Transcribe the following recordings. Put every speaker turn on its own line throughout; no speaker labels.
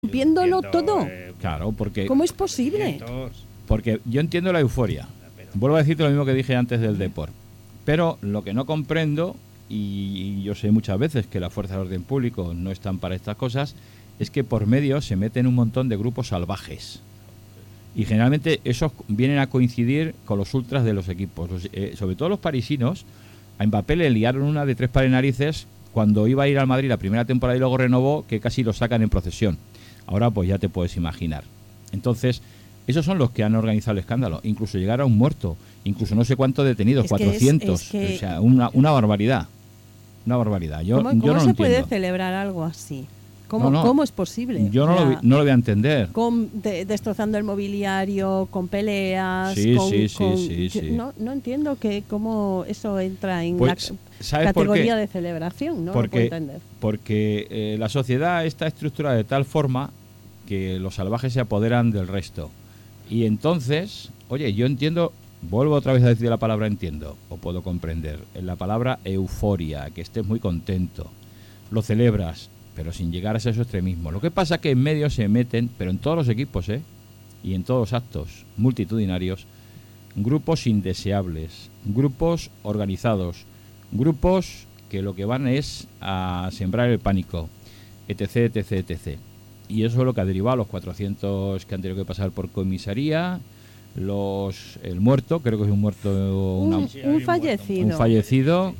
Viéndolo todo.
Claro, porque...
¿Cómo es posible?
Porque yo entiendo la euforia. Vuelvo a decirte lo mismo que dije antes del deporte. Pero lo que no comprendo, y yo sé muchas veces que las fuerzas de orden público no están para estas cosas, es que por medio se meten un montón de grupos salvajes. Y generalmente esos vienen a coincidir con los ultras de los equipos. Sobre todo los parisinos, a Mbappé le liaron una de 3 pares de narices cuando iba a ir al Madrid la primera temporada y luego renovó, que casi lo sacan en procesión. Ahora pues ya te puedes imaginar. Entonces, esos son los que han organizado el escándalo. Incluso llegar a un muerto, incluso no sé cuántos detenidos, 400. O sea, una barbaridad. Una barbaridad.
¿Cómo
no
se
lo
puede
entiendo.
celebrar algo así?
No.
¿Cómo es posible?
Yo no lo voy a entender.
Destrozando el mobiliario, con peleas.
Sí.
No entiendo cómo eso entra en
Pues,
la categoría de celebración. No lo puedo entender.
Porque la sociedad está estructurada de tal forma que los salvajes se apoderan del resto. Y entonces, oye, yo entiendo, vuelvo otra vez a decir la palabra entiendo, o puedo comprender, la palabra euforia, que estés muy contento, lo celebras, pero sin llegar a ese extremismo. Lo que pasa es que en medio se meten, pero en todos los equipos, y en todos los actos multitudinarios, grupos indeseables, grupos organizados, grupos que lo que van es a sembrar el pánico, etc. Y eso es lo que ha derivado a los 400 que han tenido que pasar por comisaría, el muerto, creo que es un muerto...
Un fallecido.
Un fallecido.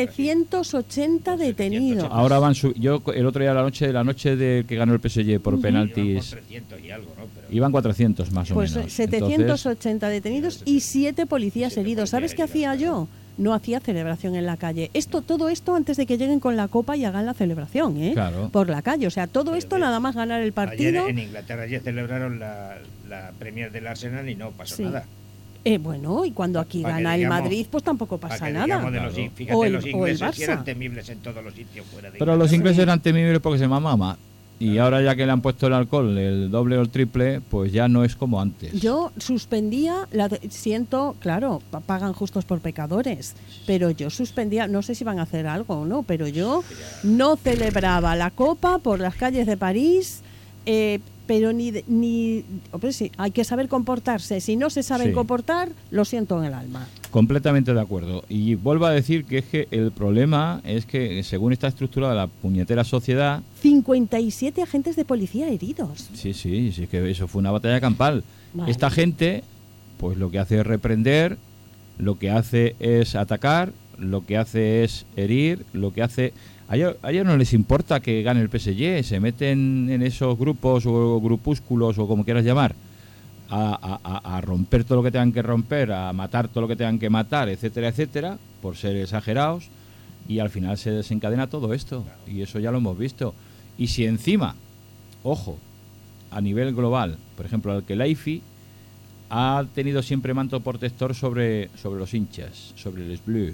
780 detenidos.
Ahora van yo el otro día la noche de que ganó el PSG por penaltis. Iban 400 más o menos.
Pues 780 detenidos y 7 policías heridos. ¿Sabes qué hacía yo? No hacía celebración en la calle. Todo esto antes de que lleguen con la copa y hagan la celebración,
Claro.
Por la calle. O sea, todo esto nada más ganar el partido.
Ayer en Inglaterra ya celebraron la Premier del Arsenal y no pasó nada.
Bueno, y cuando aquí gana el Madrid, pues tampoco pasa nada.
Fíjate, los ingleses sí eran temibles en todos los sitios fuera de
Pero los ingleses eran temibles porque se mamaba. Y ahora ya que le han puesto el alcohol, el doble o el triple, pues ya no es como antes.
Yo suspendía, claro, pagan justos por pecadores, pero yo suspendía, no sé si van a hacer algo o no, pero yo no celebraba la Copa por las calles de París, pero hombre, sí, hay que saber comportarse. Si no se saben comportar, lo siento en el alma.
Completamente de acuerdo. Y vuelvo a decir que es que el problema es que según está estructurada la puñetera sociedad...
57 agentes de policía heridos.
Sí, que eso fue una batalla campal. Vale. Esta gente, pues lo que hace es reprender, lo que hace es atacar, lo que hace es herir, lo que hace... A ellos no les importa que gane el PSG, se meten en esos grupos o grupúsculos o como quieras llamar, a romper todo lo que tengan que romper, a matar todo lo que tengan que matar, etcétera, por ser exagerados, y al final se desencadena todo esto, y eso ya lo hemos visto. Y si encima, ojo, a nivel global, por ejemplo, el Khelaifi ha tenido siempre manto protector sobre los hinchas, sobre les Bleus,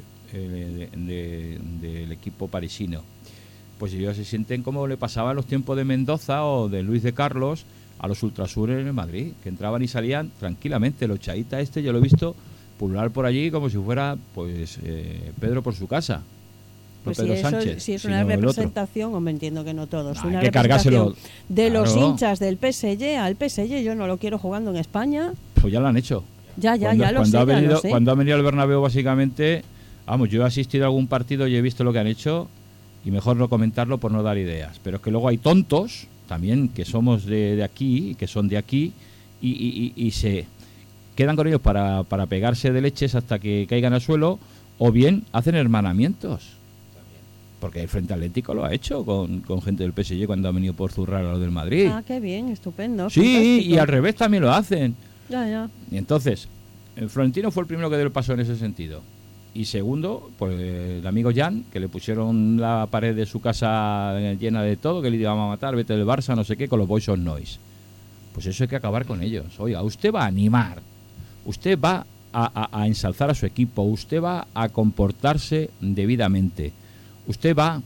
del equipo parisino, pues ellos se sienten como le pasaba en los tiempos de Mendoza o de Luis de Carlos a los ultrasures en el Madrid, que entraban y salían tranquilamente. Los Chaita yo lo he visto pulular por allí como si fuera pues Pedro por su casa.
Pues
Pedro Sánchez,
si es una representación, o me entiendo que no todos, una
hay que
representación de
claro.
Los hinchas del PSG al PSG, yo no lo quiero jugando en España.
Pues ya lo han hecho.
Ya lo sé.
Cuando ha venido al Bernabéu, básicamente, vamos, yo he asistido a algún partido y he visto lo que han hecho, y mejor no comentarlo por no dar ideas. Pero es que luego hay tontos también que somos de aquí, que son de aquí, y se quedan con ellos para pegarse de leches hasta que caigan al suelo, o bien hacen hermanamientos. Porque el Frente Atlético lo ha hecho con gente del PSG cuando ha venido por zurrar a los del Madrid.
Ah, qué bien, estupendo.
Sí, fantástico. Y al revés también lo hacen.
Ya.
Y entonces, Florentino fue el primero que dio el paso en ese sentido. Y segundo, pues el amigo Jan, que le pusieron la pared de su casa llena de todo, que le iban a matar, vete del Barça, no sé qué, con los Boys on Noise. Pues eso hay que acabar con ellos. Oiga, usted va a animar, usted va a ensalzar a su equipo, usted va a comportarse debidamente, usted va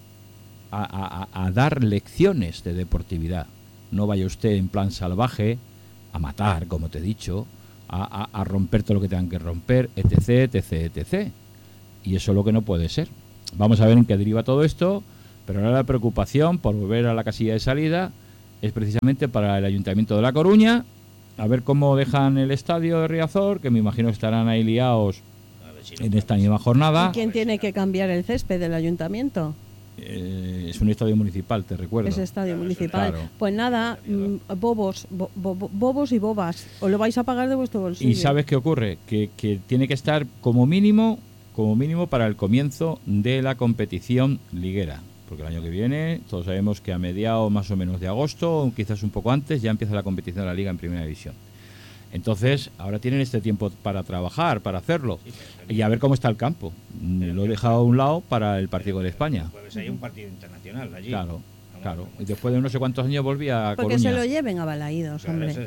a dar lecciones de deportividad. No vaya usted en plan salvaje a matar, como te he dicho, a romper todo lo que tengan que romper, etc. Y eso es lo que no puede ser. Vamos a ver en qué deriva todo esto, pero ahora la preocupación por volver a la casilla de salida es precisamente para el Ayuntamiento de La Coruña, a ver cómo dejan el estadio de Riazor, que me imagino que estarán ahí liados
A ver si
en esta misma jornada.
¿Y quién tiene que cambiar el césped del ayuntamiento?
Es un estadio municipal, te recuerdo.
Es estadio municipal.
Claro.
Pues nada, bobos y bobas, os lo vais a pagar de vuestro bolsillo.
¿Y sabes qué ocurre? Que tiene que estar como mínimo para el comienzo de la competición liguera. Porque el año que viene, todos sabemos que a mediados más o menos de agosto, o quizás un poco antes, ya empieza la competición de la Liga en Primera División. Entonces, ahora tienen este tiempo para trabajar, para hacerlo. Y a ver cómo está el campo. Lo he dejado a un lado para el partido de España.
Pues hay un partido internacional allí.
Claro,
Vamos,
claro.
vamos.
Y después de no sé cuántos años volví a
Porque
Coruña.
se lo lleven a Balaídos,
Claro,
hombre.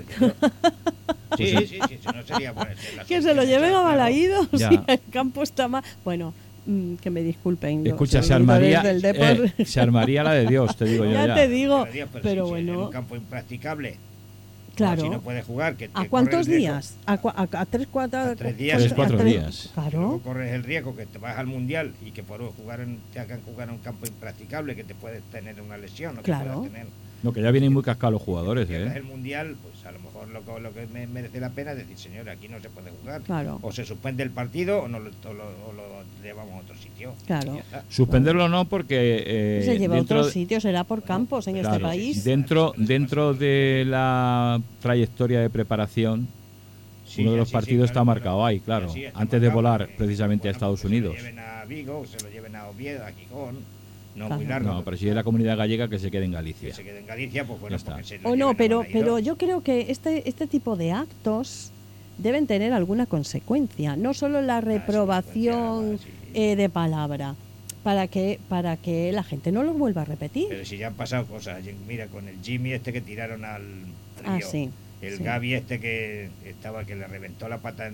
sí, no sería bueno.
Que se lo lleven a Balaídos
Ya.
si el campo está mal. Bueno, que me disculpen. los
Escucha, se
seguidores
armaría,
del Depor.
se armaría la de Dios, te digo yo
ya
ya.
te digo,
Pero
pero
si en
bueno,
un campo impracticable.
claro.
Si no puedes jugar, que
¿A
que
cuántos
corres el riesgo.
días? ¿A 3, 4
A 3 días.
3, 4
tres-
días.
Luego
Claro,
corres el riesgo que te vas al mundial y que por jugar te hagan jugar en un campo impracticable, que te puedes tener una lesión, o que
Claro.
puedas tener.
No, que ya vienen muy cascados los jujugadores,
Pierdas
¿eh?
el mundial, pues a lo mejor lo que me merece la pena es decir, señor, aquí no se puede jugar.
claro,
O se suspende el partido o lo llevamos a otro sitio.
claro.
Y ya está.
Suspenderlo no, porque
Se lleva a
dentro
otro sitio, será por campos en este
claro,
país.
dentro de la trayectoria de preparación,
Sí,
uno de los
sí,
partidos está
claro,
marcado ahí, claro,
Sí, está
antes de
marcado
volar
porque,
precisamente a
bueno,
Estados
pues
Unidos.
Se lo lleven a Vigo, se lo lleven a Oviedo, a Gijón, no
Claro.
muy largo.
No, pero si es la comunidad gallega, que se quede en Galicia.
Que se quede en Galicia, pues bueno,
Ya está.
porque se lo
O no,
lleven a
pero
Balaídos.
yo creo que este tipo de actos deben tener alguna consecuencia, no solo la reprobación de palabra, para que la gente no lo vuelva a repetir.
Pero si ya han pasado cosas, mira, con el Jimmy este que tiraron al río,
Ah, sí.
el
sí.
Gaby este que le reventó la pata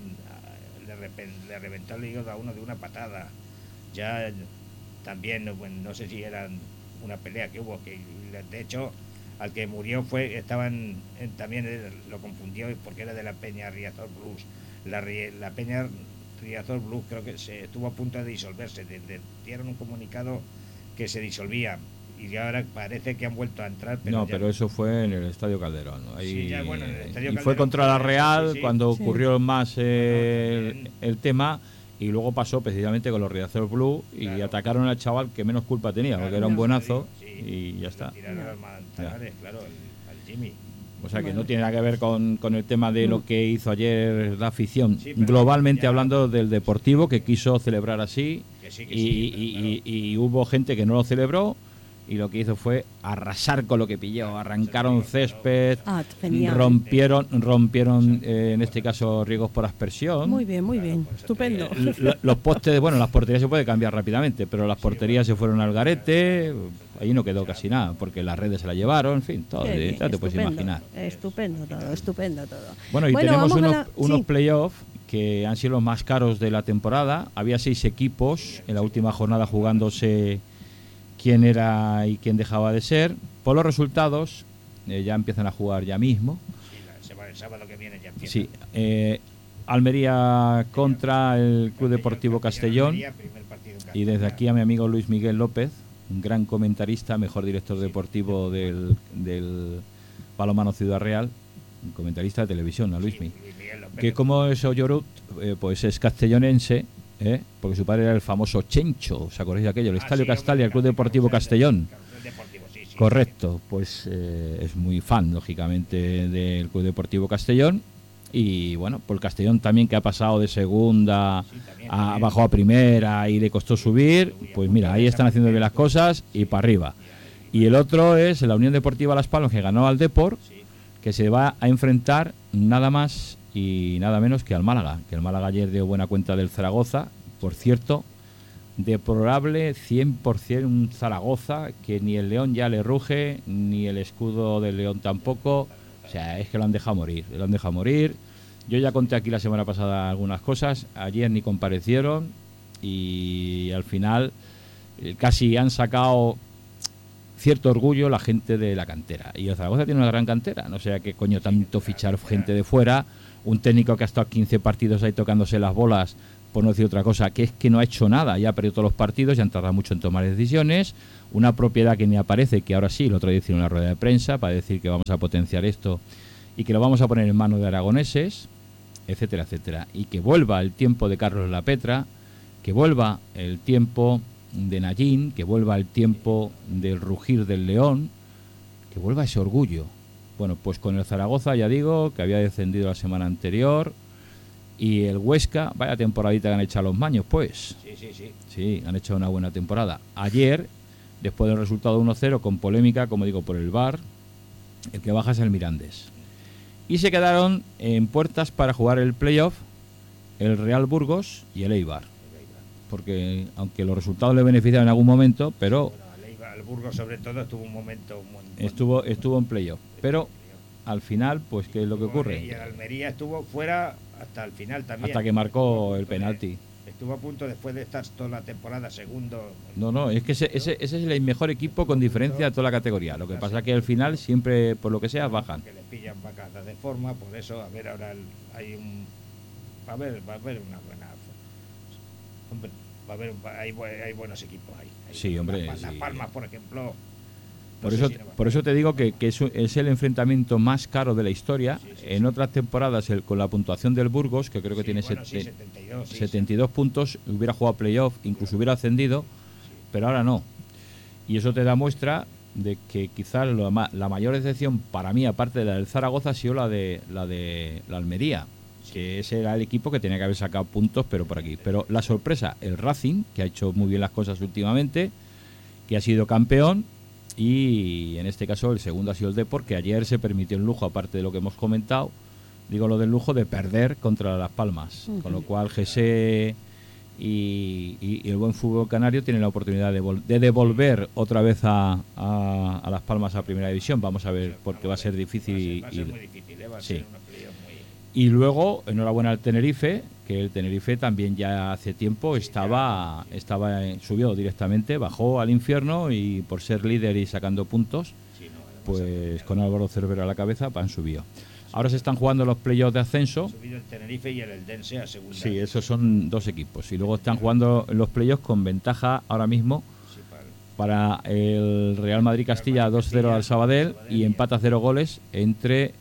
le reventó el hígado a uno de una patada. Ya también, bueno, no sé si era una pelea que hubo, que de hecho al que murió también lo confundió porque era de la Peña Riazor Blues. La Peña Riazor Blues creo que se estuvo a punto de disolverse, dieron un comunicado que se disolvía y ahora parece que han vuelto a entrar. Pero
No,
ya-
pero eso fue en el Estadio Calderón. ¿no? Ahí,
Sí, ya, bueno, en el Estadio
y
Calderón
fue contra la
fue,
Real
sí, sí.
cuando
Sí.
ocurrió más
también.
el tema, y luego pasó precisamente con los Riazor Blue y
Claro.
atacaron al chaval que menos culpa tenía, porque era un
ya
buenazo,
te digo,
y ya está.
Tiraron al Manzanares, claro, al Jimmy.
O sea que
Bueno.
no tiene nada que ver con el tema de lo que hizo ayer la afición.
Sí, pero
Globalmente
ya-
hablando del Deportivo, que quiso celebrar así,
Que sí,
y hubo gente que no lo celebró, y lo que hizo fue arrasar con lo que pilló. Arrancaron césped,
Ah, genial.
rompieron en este caso riegos por aspersión.
Muy bien, estupendo.
Los postes, bueno, las porterías se puede cambiar rápidamente, pero las porterías se fueron al garete, ahí no quedó casi nada, porque las redes se la llevaron, en fin, todo,
Qué bien,
ya te puedes
estupendo,
imaginar.
estupendo todo.
Bueno, y tenemos
vamos a
unos
sí.
playoffs que han sido los más caros de la temporada. Había 6 equipos en la última jornada jugándose quién era y quién dejaba de ser. Por los resultados, ya empiezan a jugar ya mismo.
El sábado que viene ya empieza.
Sí, Almería contra el Club Deportivo Castellón.
Almería, primer partido en
Y desde
Castellón.
aquí a mi amigo Luis Miguel López, un gran comentarista, mejor director deportivo del Balonmano Ciudad Real, un comentarista de televisión, a Luismi.
Luis Miguel López.
Que como es Oyorut, pues es castellonense, porque su padre era el famoso Chencho, ¿os acordáis de aquello? El Estadio
Sí,
Castalia, el Club
hombre,
Deportivo Castellón.
Club Deportivo, sí, sí.
Correcto, pues es muy fan, lógicamente, del Club Deportivo Castellón. Y bueno, por el Castellón también, que ha pasado de segunda
Sí, también,
a
también.
bajó a primera y le costó subir, pues mira, ahí están haciendo bien las cosas y para arriba. Y el otro es la Unión Deportiva Las Palmas, que ganó al Depor,
Sí.
que se va a enfrentar nada más y nada menos que al Málaga, que el Málaga ayer dio buena cuenta del Zaragoza, por cierto, deplorable 100% un Zaragoza, que ni el León ya le ruge, ni el escudo del León tampoco, o sea, es que lo han dejado morir, Yo ya conté aquí la semana pasada algunas cosas, ayer ni comparecieron y al final casi han sacado cierto orgullo la gente de la cantera. Y el Zaragoza tiene una gran cantera, no sé a qué coño tanto fichar gente de fuera, un técnico que ha estado 15 partidos ahí tocándose las bolas por no decir otra cosa, que es que no ha hecho nada, ya ha perdido todos los partidos, ya han tardado mucho en tomar decisiones, una propiedad que ni aparece, que ahora sí, el otro día hicieron una rueda de prensa para decir que vamos a potenciar esto y que lo vamos a poner en manos de aragoneses, etcétera, etcétera, y que vuelva el tiempo de Carlos Lapetra, que vuelva el tiempo de Nallín, que vuelva el tiempo del rugir del león, que vuelva ese orgullo. Bueno, pues con el Zaragoza, ya digo, que había descendido la semana anterior, y el Huesca, vaya temporadita que han echado los maños, pues. Sí, han hecho una buena temporada. Ayer, después del resultado 1-0, con polémica, como digo, por el VAR, el que baja es el Mirandés. Y se quedaron en puertas para jugar el playoff el Real Burgos y el Eibar. Porque, aunque los resultados le beneficiaron en algún momento, pero...
Bueno, el Burgos, sobre todo, estuvo un momento...
Estuvo en playoff. Pero, al final, pues, ¿qué es lo que ocurre?
Y el Almería estuvo fuera hasta el final también.
Hasta que marcó el penalti.
Estuvo a punto, después de estar toda la temporada segundo.
No, es que ese es el mejor equipo con diferencia de toda la categoría. Lo que pasa es que al final siempre, por lo que sea, bajan.
Que le pillan vacadas de forma, por eso, a ver, ahora hay un... Va a haber una buena... Hombre, hay buenos equipos ahí.
Sí, hombre.
Las Palmas, por ejemplo...
Por eso te digo que es el enfrentamiento más caro de la historia. En otras temporadas, con la puntuación del Burgos, que creo que tiene 72 puntos, hubiera jugado playoff, incluso hubiera ascendido, pero ahora no. Y eso te da muestra de que quizás la mayor decepción para mí, aparte de la del Zaragoza, ha sido la de la Almería, que ese era el equipo que tenía que haber sacado puntos, pero por aquí. Pero la sorpresa, el Racing, que ha hecho muy bien las cosas últimamente, que ha sido campeón. Y en este caso el segundo ha sido el Depor, que ayer se permitió el lujo, aparte de lo que hemos comentado, digo lo del lujo de perder contra Las Palmas, con lo cual GC y el buen fútbol canario tienen la oportunidad de devolver otra vez a Las Palmas a Primera División. Vamos a ver, porque va a ser difícil.
Va a ser muy difícil, va a ser una pelea muy...
Y luego, enhorabuena al Tenerife, que el Tenerife también ya hace tiempo subió directamente, bajó al infierno y por ser líder y sacando puntos, pues con Álvaro Cervera a la cabeza, han subido. Ahora se están jugando los playoffs de ascenso.
Ha subido el Tenerife y el Eldense a segunda.
Sí, esos son dos equipos. Y luego están jugando los playoffs con ventaja ahora mismo para el Real Madrid Castilla 2-0 al Sabadell y empata 0 goles entre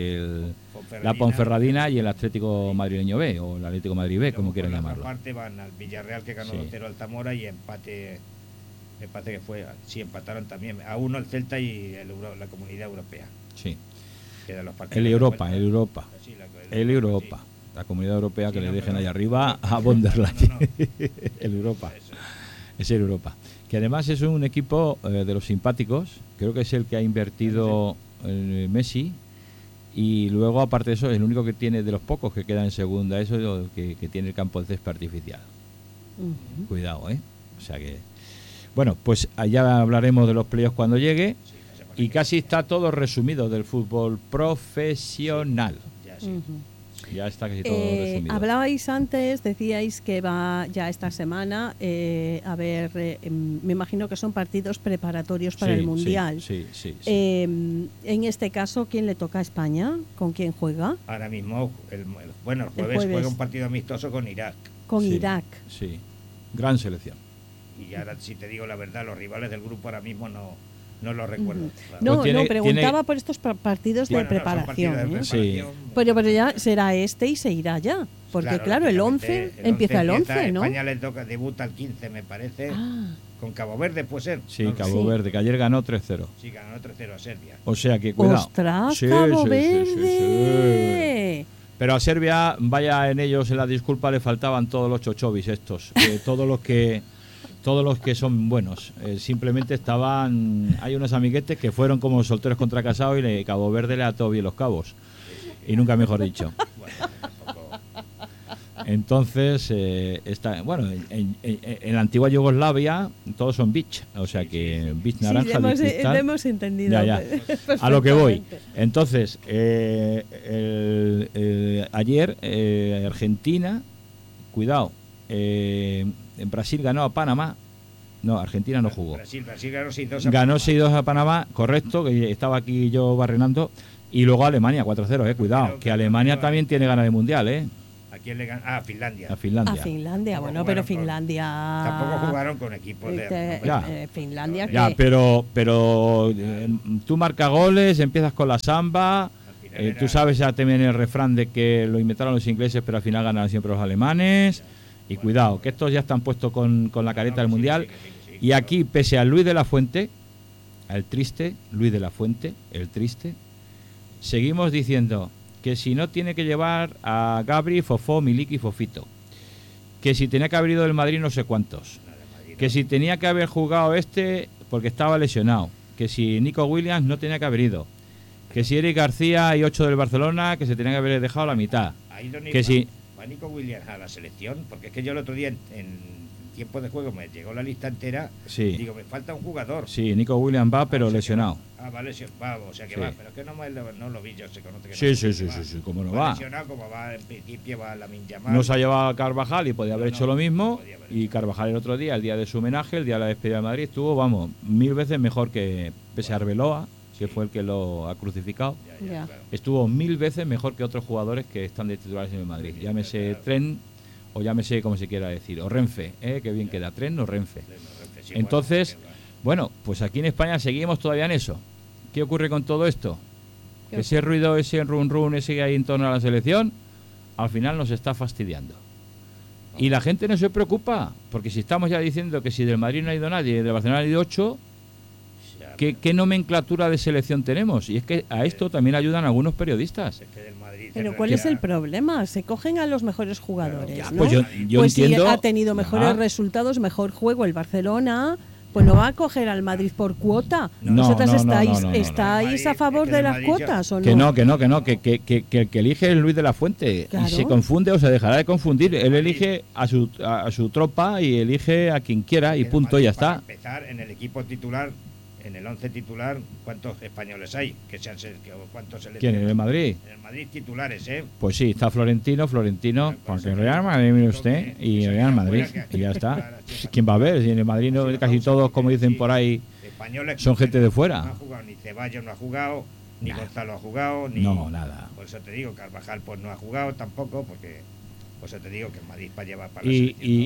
la Ponferradina y el Atlético Madrileño B, o el Atlético Madrid B, como quieran llamarlo.
Por parte van al Villarreal, que ganó 2-0 al Zamora, y empate que fue, sí, empataron también a 1 el Celta y la Comunidad Europea.
Sí.
El
Europa. La Comunidad Europea, sí, que le dejen ahí arriba a von der Leyen. El Europa. Es el Europa. Que además es un equipo de los simpáticos, creo que es el que ha invertido Messi. Y luego, aparte de eso, es el único que tiene, de los pocos que queda en segunda, eso que tiene el campo de césped artificial. Cuidado, ¿eh? O sea que... Bueno, pues allá hablaremos de los playoffs cuando llegue. Y casi está todo resumido del fútbol profesional. Ya está casi todo resumido.
Hablabais antes, decíais que va ya esta semana, me imagino que son partidos preparatorios para el Mundial.
Sí.
En este caso, ¿quién le toca a España? ¿Con quién juega?
Ahora mismo, el jueves juega un partido amistoso con Irak.
Con Irak.
Sí, gran selección.
Y ahora, si te digo la verdad, los rivales del grupo ahora mismo no lo recuerdo.
Claro. No, preguntaba por estos partidos de preparación.
Sí.
Pero ya será y se irá ya. Porque claro, el 11 empieza el 11, ¿no?
España debuta el 15, me parece. Con Cabo Verde, puede ser.
Sí, Cabo Verde, que ayer ganó 3-0.
Sí, ganó 3-0 a Serbia.
O sea que cuidado.
¡Ostras, Cabo Verde!
Sí. Pero a Serbia, vaya en ellos, en la disculpa le faltaban todos los chochovis estos. Todos los que son buenos, simplemente hay unos amiguetes que fueron como solteros contra casados y Cabo Verde le ató bien los cabos, y nunca mejor dicho. Entonces, en la antigua Yugoslavia todos son beach, o sea que beach naranja,
sí, hemos entendido.
Ya. A lo que voy. Entonces, ayer Argentina, cuidado, en Brasil ganó a Panamá. No, Argentina no jugó.
Brasil ganó 6-2
ganó 6-2 a Panamá, correcto, que estaba aquí yo barrenando. Y luego Alemania 4-0, cuidado, que Alemania también tiene ganas de mundial,
quién le ganó? A Finlandia.
A Finlandia.
A Finlandia,
Tampoco
bueno, pero
jugaron con-
Finlandia...
Tampoco jugaron con equipos de...
Ya.
Finlandia
Ya,
que...
pero tú marcas goles, empiezas con la samba.
Al final era-
Tú sabes ya también el refrán de que lo inventaron los ingleses, pero al final ganaron siempre los alemanes. Y cuidado, que estos ya están puestos con la careta del
que sí,
Mundial.
que sí, que sí,
Y aquí, pese a Luis de la Fuente, al triste Luis de la Fuente, el triste, seguimos diciendo que si no tiene que llevar a Gabri, Fofó, Milik y Fofito. Que si tenía que haber ido del Madrid no sé cuántos.
nada, Madrid,
Que si tenía que haber jugado porque estaba lesionado. Que si Nico Williams no tenía que haber ido. Que si Eric García y 8 del Barcelona, que se tenía que haber dejado la mitad.
ha ido
Que sí.
va Nico Williams a la selección, porque es que yo el otro día en tiempo de juego me llegó la lista entera.
Sí.
Digo, me falta un jugador.
Sí, Nico Williams va, pero
O sea que
lesionado.
va. Va, o sea que
Sí.
va, pero es que no lo vi, yo se conoce que
Sí,
no.
sí, sí,
va.
sí, sí, cómo no va.
Lesionado, como va en principio, va Lamine Yamal.
No se ha llevado a Carvajal y podía haber
No,
hecho lo mismo.
podía haber
Y
hecho.
Carvajal el otro día, el día de su homenaje, el día de la despedida de Madrid, estuvo, vamos, 1000 veces mejor que pese a Arbeloa, que fue el que lo ha crucificado.
Ya.
Claro.
Estuvo 1000 veces mejor que otros jugadores que están de titulares en el Madrid. Llámese Tren o llámese como se quiera decir. O Renfe, que bien queda. Tren o Renfe.
Sí,
Entonces,
bueno,
bueno, pues aquí en España seguimos todavía en eso. ¿Qué ocurre con todo esto?
¿Qué
Ese ruido, ese run run, ese que hay en torno a la selección, al final nos está fastidiando. Y la gente no se preocupa, porque si estamos ya diciendo que si del Madrid no ha ido nadie, del Barcelona ha ido 8,
ya,
¿qué nomenclatura de selección tenemos? Y es que a esto también ayudan algunos periodistas.
es que del Madrid,
Pero
en
¿cuál
realidad,
es el problema? Se cogen a los mejores jugadores,
Ya,
¿no?
pues yo
Pues
entiendo.
si ha tenido mejores
Ah,
resultados, mejor juego el Barcelona, pues no va a coger al Madrid por cuota.
No,
¿Vosotras
no, no,
estáis,
no, no, no.
estáis
El
a
Madrid-
favor
es que
de
el
las
Madrid ya-
cuotas o no?
Que no, que el que elige es Luis de la Fuente.
Claro.
Y se confunde o se dejará de confundir. Él elige a su tropa y elige a quien quiera y
el
punto,
Madrid,
ya
para
está.
empezar, en el equipo titular, en el 11 titular, ¿cuántos españoles hay? ¿Cuántos
¿Quién? ¿En el Madrid?
En el Madrid titulares, ¿eh?
Pues sí, está Florentino,
Pues
porque el Real Madrid, mire usted, y el Real Madrid, y ya está. ¿Quién va a ver? Si en el Madrid no, casi todos, como dicen por ahí,
Españoles
son gente de fuera.
No ha jugado, ni Ceballos no ha jugado, ni Gonzalo ha jugado, ni...
No, nada.
Por eso te digo, Carvajal pues no ha jugado tampoco, porque... Por eso te digo que el Madrid para llevar para la
Y,
selección.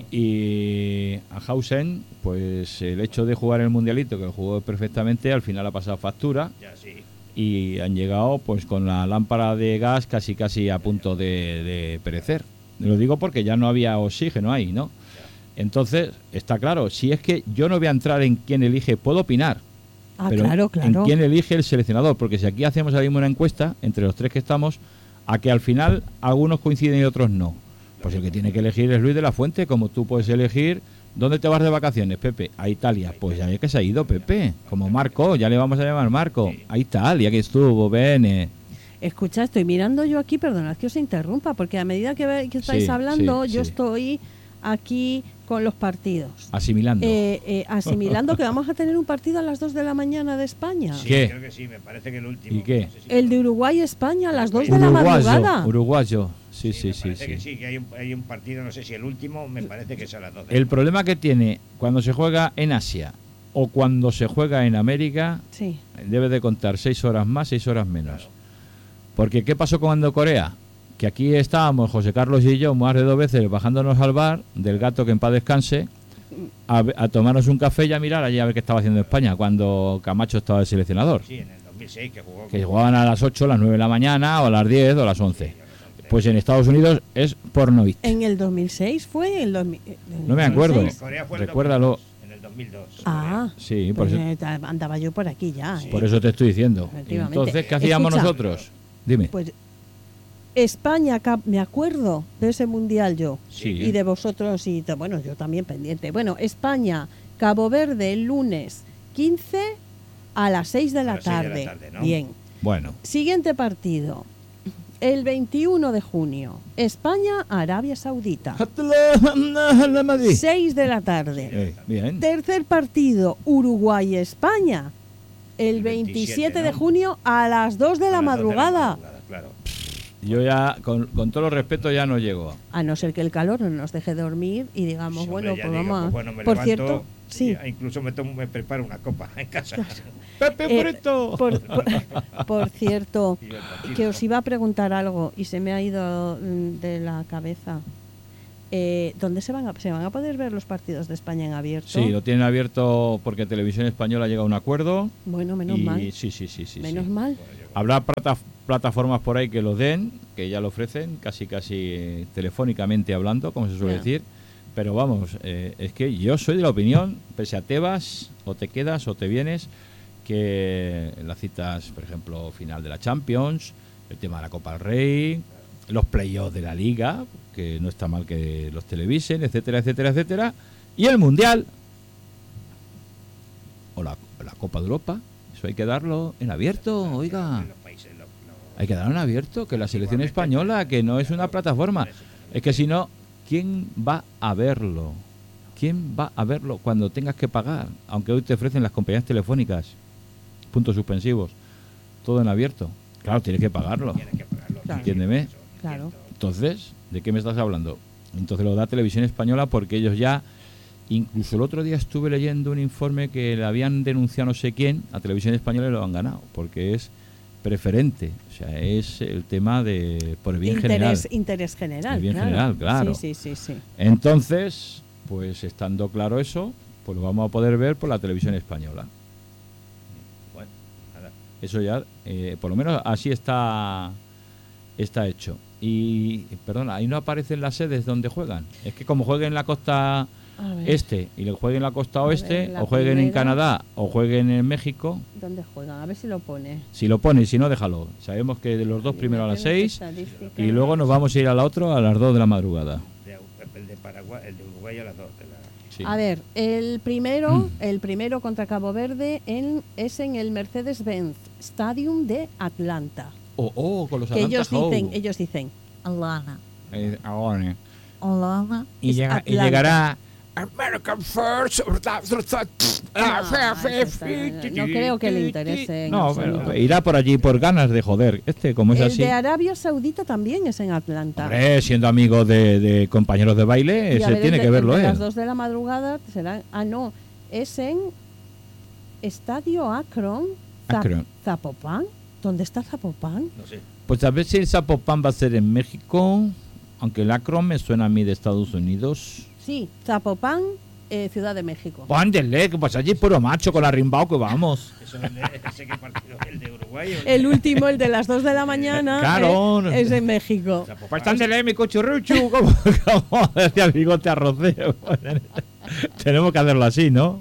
y a Hausen, pues el hecho de jugar el Mundialito, que lo jugó perfectamente, al final ha pasado factura.
Ya sí.
Y han llegado pues con la lámpara de gas casi a punto de perecer. Lo digo porque ya no había oxígeno ahí, ¿no? Entonces, está claro, si es que yo no voy a entrar en quién elige, puedo opinar,
Ah,
pero
claro,
en
claro.
quién elige el seleccionador, porque si aquí hacemos ahora mismo una encuesta, entre los tres que estamos, a que al final algunos coinciden y otros no. Pues el que tiene que elegir es Luis de la Fuente, como tú puedes elegir. ¿Dónde te vas de vacaciones, Pepe? A Italia. Pues ya es que se ha ido, Pepe. Como Marco, ya le vamos a llamar Marco. A Italia, que estuvo, bene.
Escucha, estoy mirando yo aquí, perdonad que os interrumpa, porque a medida que estáis
Sí,
hablando,
sí,
yo
sí.
estoy aquí con los partidos.
Asimilando.
Asimilando que vamos a tener un partido a las 2 de la mañana de España.
Sí,
¿Qué?
creo que sí, me parece que el último.
¿Y qué?
No sé si-
El de Uruguay-España a las 2 de la madrugada.
Uruguayo. Sí,
me
sí, sí,
parece
sí.
que sí, que hay un partido, no sé si el último, me parece que es a las 12.
El problema que tiene cuando se juega en Asia o cuando se juega en América,
Sí.
debe de contar 6 horas más, 6 horas menos. Porque ¿qué pasó cuando Corea? Que aquí estábamos, José Carlos y yo, más de 2 veces bajándonos al bar del Gato, que en paz descanse, a tomarnos un café y a mirar allí a ver qué estaba haciendo España cuando Camacho estaba de seleccionador.
Sí, en el 2006 que jugó.
Que jugaban a las 8, a las 9 de la mañana, o a las 10 o a las 11. Pues en Estados Unidos es pornovit.
En el 2006 fue el 2000.
No me acuerdo.
2006.
Corea fue el
Recuérdalo.
2002, en el 2002.
Ah,
Sí, por
pues,
eso,
andaba yo por aquí ya.
por eso te estoy diciendo.
Efectivamente.
Entonces, ¿qué hacíamos
Escucha.
nosotros? Dime.
Pues España, me acuerdo de ese mundial yo.
Sí.
Y de vosotros, bueno, yo también pendiente. Bueno, España, Cabo Verde, el lunes 15 a las 6 de la
A las 6 de la
tarde.
tarde, ¿no?
Bien.
Bueno,
Siguiente partido. El 21 de junio, España, Arabia Saudita.
Madrid.
6 de la tarde.
Bien.
Tercer partido, Uruguay-España. El
El
27
27,
de
¿no?
junio a las 2 de
A
la
las 2 de la
madrugada.
Claro.
Yo ya, con todo los respeto, ya no llego.
A no ser que el calor no nos deje dormir y digamos,
Sí,
bueno,
hombre, ya
pues
digo,
vamos a...
pues bueno, me
Por
levanto
cierto, sí.
y incluso me preparo una copa en casa.
¡Pepe Preto!
Por cierto,
Y el machismo.
que os iba a preguntar algo y se me ha ido de la cabeza. ¿Dónde se van a poder ver los partidos de España en abierto?
Sí, lo tienen abierto porque Televisión Española llega a un acuerdo.
Bueno, menos
y
mal.
Sí.
Menos mal.
Habrá plataformas por ahí que lo den, que ya lo ofrecen, casi telefónicamente hablando, como se suele
Ya.
decir. Pero vamos, es que yo soy de la opinión, pese a te vas, o te quedas, o te vienes, que las citas, por ejemplo, final de la Champions, el tema de la Copa del Rey, los playoffs de la Liga, que no está mal que los televisen, etcétera, etcétera, etcétera, y el Mundial, o la Copa de Europa, eso hay que darlo en abierto, oiga.
En los países,
Hay que darlo en abierto, que la selección española, que no es una plataforma. Es que si no, ¿quién va a verlo? ¿Quién va a verlo cuando tengas que pagar? Aunque hoy te ofrecen las compañías telefónicas, puntos suspensivos, todo en abierto. Claro, tienes que pagarlo.
tienes que pagarlo.
Claro.
Entiéndeme.
Claro.
Entonces, ¿de qué me estás hablando? Entonces lo da Televisión Española porque ellos ya, incluso el otro día estuve leyendo un informe que le habían denunciado no sé quién a Televisión Española y lo han ganado, porque es preferente, o sea, es el tema de por el bien general.
Interés general.
El bien general, claro.
Sí.
Entonces, pues estando claro eso, pues lo vamos a poder ver por la Televisión Española.
Bueno, nada.
Eso ya, por lo menos así está hecho. Y, perdona, ahí no aparecen las sedes donde juegan. Es que como jueguen en la costa
A ver,
este y le jueguen en la costa
A ver,
oeste,
la
o jueguen en
primera.
Canadá, o jueguen en México,
¿dónde juegan? A ver si lo pone.
si lo pones, si no, déjalo. Sabemos que de los dos primero a las 6 y luego nos vamos a ir a la otra a las 2 de la madrugada.
El de Paraguay, el de Uruguay a las 2 de la...
Sí.
A ver, el primero contra Cabo Verde es en el Mercedes-Benz Stadium de Atlanta.
Con los
Que
Atlanta Hawks.
ellos dicen Atlanta.
Ahora.
Atlanta.
Y,
es
y
Atlanta.
llegará American First.
No creo que le interese en
No,
absoluto.
pero irá por allí por ganas de joder. Como es
El
así.
de Arabia Saudita también es en Atlanta.
Hombre, siendo amigo de compañeros de baile,
Y a
ese
ver,
tiene
el
que
de-
verlo
el de
él.
las 2 de la madrugada será. No, es en Estadio Akron,
Akron.
Zapopan. ¿Dónde está Zapopan?
No sé.
Pues a ver si el Zapopan va a ser en México, aunque el Akron me suena a mí de Estados Unidos.
Sí, Zapopan, Ciudad de México.
Pues ándele, que pues allí puro macho con la rimbao que vamos.
Eso es ese que partido, el de Uruguay o
El último, el de las 2 de la mañana,
Claro.
es en México.
Zapopan.
Pues ándele, mi cuchurruchu, como decía el bigote arroceo. Tenemos que hacerlo así, ¿no?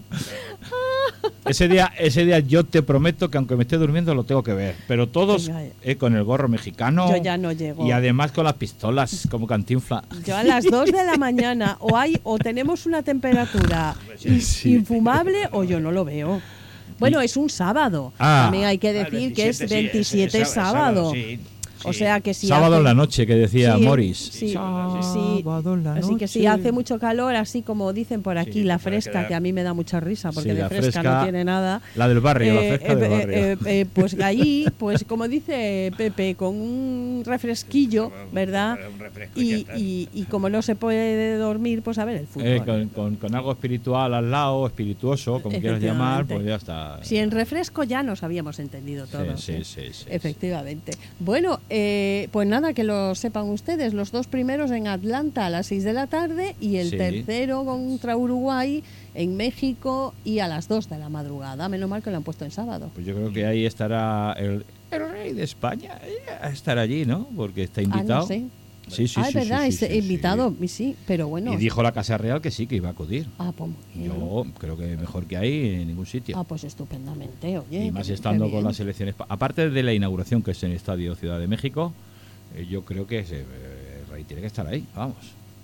Ese día yo te prometo que aunque me esté durmiendo lo tengo que ver. Pero todos
Venga.
con el gorro mexicano.
Yo ya no llego.
Y además con las pistolas, como Cantinfla.
Yo a las 2 de la mañana o tenemos una temperatura
Sí.
infumable o yo no lo veo. Bueno, es un sábado.
Ah.
También hay que
Ah, el
decir que es
27,
27 sábado.
sí,
O
sí.
sea que si
Sábado
hace-
en la noche, que decía
Sí,
Morris.
sí,
Sábado en la
Así que si
noche.
hace mucho calor, así como dicen por aquí,
Sí,
la
para
fresca,
quedar-
que a mí me da mucha risa, porque
Sí,
de
la
fresca
fresca,
no tiene nada.
La del barrio, la fresca del barrio.
Pues allí, pues como dice Pepe, con un refresquillo, ¿verdad?
Un refresco y ya está.
Y como no se puede dormir, pues a ver el fútbol.
Con algo espiritual al lado, espirituoso, como quieras llamar,
Efectivamente.
pues ya está.
Si en refresco ya nos habíamos entendido todos.
Sí,
¿eh?
sí.
Efectivamente. Bueno, pues nada, que lo sepan ustedes. Los dos primeros en Atlanta a las 6 de la tarde y el
Sí.
tercero contra Uruguay en México y a las 2 de la madrugada. Menos mal que lo han puesto en sábado.
Pues yo creo que ahí estará el rey de España. Estará allí, ¿no? Porque está invitado.
No sé.
Sí, sí,
Es
sí,
verdad,
sí,
es
sí, sí.
invitado, sí, pero bueno.
Y dijo la Casa Real que sí, que iba a acudir.
Pues muy bien.
Yo creo que mejor que ahí en ningún sitio.
Pues estupendamente, oye.
Y más
qué
estando con
bien.
las elecciones. Aparte de la inauguración, que es en el Estadio Ciudad de México, yo creo que el rey tiene que estar ahí, vamos.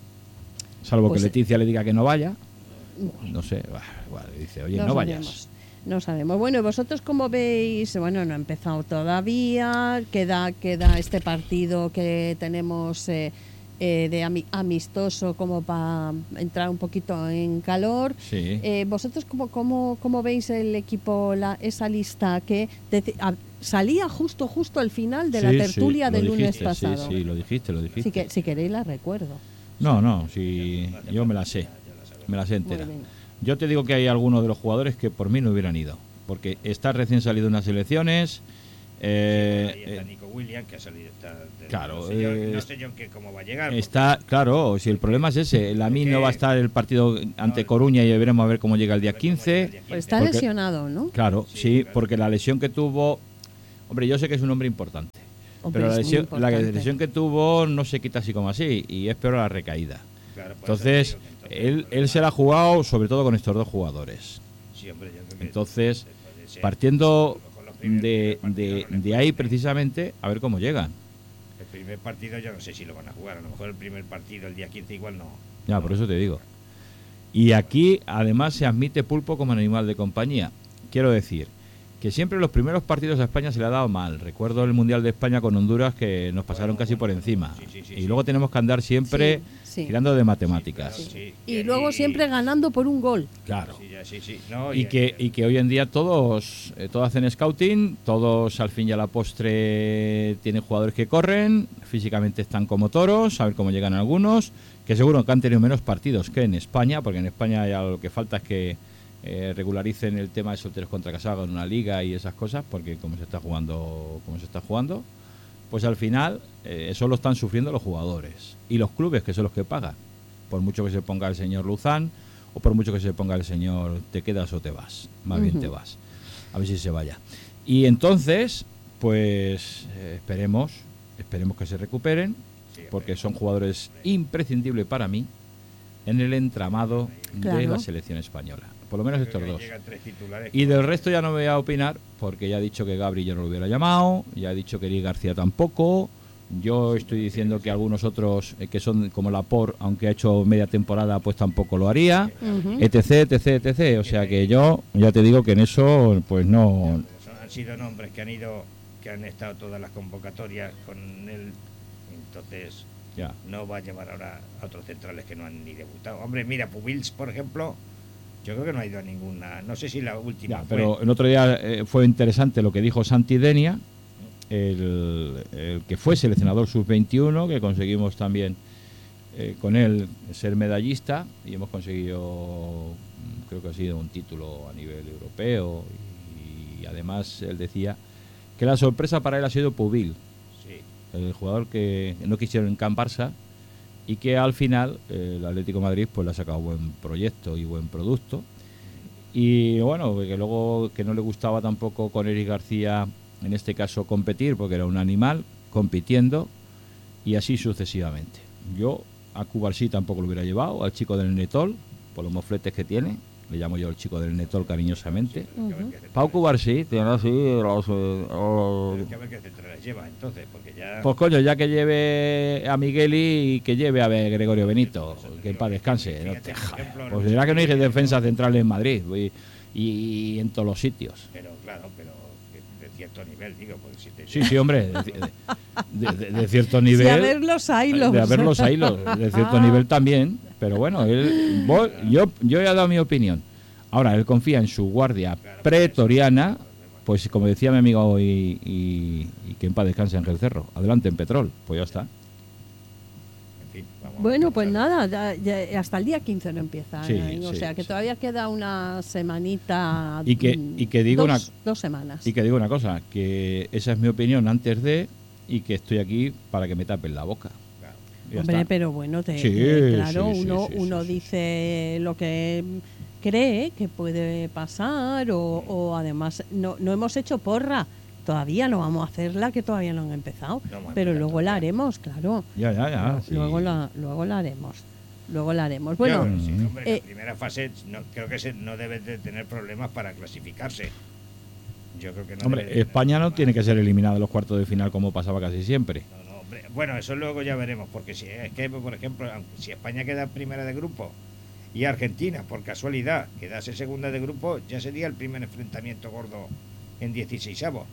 Salvo
Pues
que Leticia le diga que no vaya. No sé, bueno, dice, oye, no vayas.
sabemos. No sabemos. Bueno, ¿y vosotros cómo veis? Bueno, no ha empezado todavía. Queda este partido que tenemos de amistoso como para entrar un poquito en calor.
Sí.
¿Vosotros cómo veis el equipo, esa lista que salía justo al final de la
Sí,
tertulia
sí,
del
lo
lunes
dijiste,
pasado?
Sí, lo dijiste.
Si queréis la recuerdo.
No, sí, yo me la sé entera.
Muy bien.
Yo te digo que hay algunos de los jugadores que por mí no hubieran ido, porque está recién salido de unas elecciones.
Ahí está Nico Williams, que ha salido.
Claro,
no sé yo cómo va a llegar.
Está, claro, si el problema es ese, Lamine no va a estar el partido ante Coruña y veremos a ver cómo llega el día 15.
Pues está
porque,
lesionado, ¿no?
Claro, sí, porque la lesión que tuvo, hombre, yo sé que es un hombre importante,
Hombre,
pero
es muy
la
importante.
lesión que tuvo no se quita así como así, y es peor la recaída.
Claro, por
Entonces,
eso te digo que
él se la ha jugado sobre todo con estos dos jugadores.
Sí, hombre, yo creo que
Entonces,
puede ser.
partiendo
Con los primeros partidos no le
de ahí
puede-
precisamente, a ver cómo llegan.
El primer partido yo no sé si lo van a jugar. A lo mejor el primer partido, el día 15, igual no.
Ya, por eso te digo. Y aquí, además, se admite pulpo como animal de compañía. Quiero decir que siempre los primeros partidos a España se le ha dado mal. Recuerdo el Mundial de España con Honduras, que nos pasaron casi por encima. Y luego tenemos que andar siempre
Sí, sí.
tirando de matemáticas.
Claro, sí.
Y luego siempre ganando por un gol.
Claro.
Sí. No,
Y que hoy en día todos hacen scouting, todos al fin y a la postre tienen jugadores que corren, físicamente están como toros, a ver cómo llegan algunos, que seguro que han tenido menos partidos que en España, porque en España ya lo que falta es que regularicen el tema de solteros contra casados en una liga y esas cosas, porque como se está jugando, pues al final eso lo están sufriendo los jugadores y los clubes, que son los que pagan, por mucho que se ponga el señor Luzán o por mucho que se ponga el señor te quedas o te vas, más bien te vas, a ver si se vaya. Y entonces, pues esperemos que se recuperen, porque son jugadores imprescindibles para mí en el entramado de
Claro.
la selección española, por lo menos estos dos.
Llegan 3 titulares.
Y del resto ya no me voy a opinar, porque ya he dicho que Gabri yo no lo hubiera llamado, ya he dicho que Eric García tampoco. Yo estoy diciendo que algunos otros que son como Laporte, aunque ha hecho media temporada, pues tampoco lo haría, etc. O sea que yo ya te digo que en eso, pues no.
Han sido nombres que han estado todas las convocatorias con él. Entonces,
Ya.
no va a llevar ahora a otros centrales que no han ni debutado. Hombre, mira, Pubils, por ejemplo, yo creo que no ha ido a ninguna. No sé si la última
Ya,
fue.
pero el otro día fue interesante lo que dijo Santi Denia, el que fue seleccionador sub-21, que conseguimos también con él ser medallista y hemos conseguido, creo que ha sido un título a nivel europeo, y además él decía que la sorpresa para él ha sido Pubil,
Sí.
el jugador que no quisieron encamparse y que al final el Atlético de Madrid pues le ha sacado buen proyecto y buen producto. Y bueno, que luego que no le gustaba tampoco con Eric García, en este caso competir, porque era un animal compitiendo, y así sucesivamente. Yo a Cubarsí tampoco lo hubiera llevado, al chico del Netol, por los mofletes que tiene, le llamo yo el chico del Netol cariñosamente. Pau Cubarsí tiene así los...
Hay que ver qué centrales lleva entonces, porque ya.
Pues coño, ya que lleve a Migueli y que lleve a Gregorio Benito, que en paz descanse. No te jodas. Pues dirá que no hay defensa central en Madrid y en todos los sitios.
Pero claro, de cierto nivel, digo. Porque si te
Sí, hombre, de cierto nivel.
Sí, a ver los hilos.
De haber los hilos, de cierto nivel también. Pero bueno, yo he dado mi opinión. Ahora, él confía en su guardia pretoriana, pues como decía mi amigo hoy, y que en paz descanse Ángel Cerro. Adelante en Petrol, pues ya está.
En fin, vamos
Bueno,
a
pues
ver.
nada, ya hasta el día 15 no empieza.
Sí,
o
sí,
sea que
sí.
todavía queda una semanita.
Y que digo
dos semanas.
Y que digo una cosa, que esa es mi opinión antes de, y que estoy aquí para que me tapen la boca.
Claro.
Ya
Hombre,
está.
pero bueno,
Sí,
claro,
sí,
uno,
sí,
uno
sí.
dice lo que cree que puede pasar o además no hemos hecho porra. Todavía no vamos a hacerla, que todavía no han empezado.
No vamos a
Pero
empezar
luego la
todavía.
haremos, claro.
Ya. Sí.
Luego la haremos. Luego la haremos. Bueno,
Sí, hombre,
eh,
la primera fase creo que no debe de tener problemas para clasificarse. Yo creo que no.
Hombre,
debe de tener
España no
problemas.
tiene que ser eliminada de los cuartos de final como pasaba casi siempre.
No, hombre. Bueno, eso luego ya veremos, porque si es que, por ejemplo, si España queda primera de grupo y Argentina, por casualidad, quedase segunda de grupo, ya sería el primer enfrentamiento gordo en 16avos.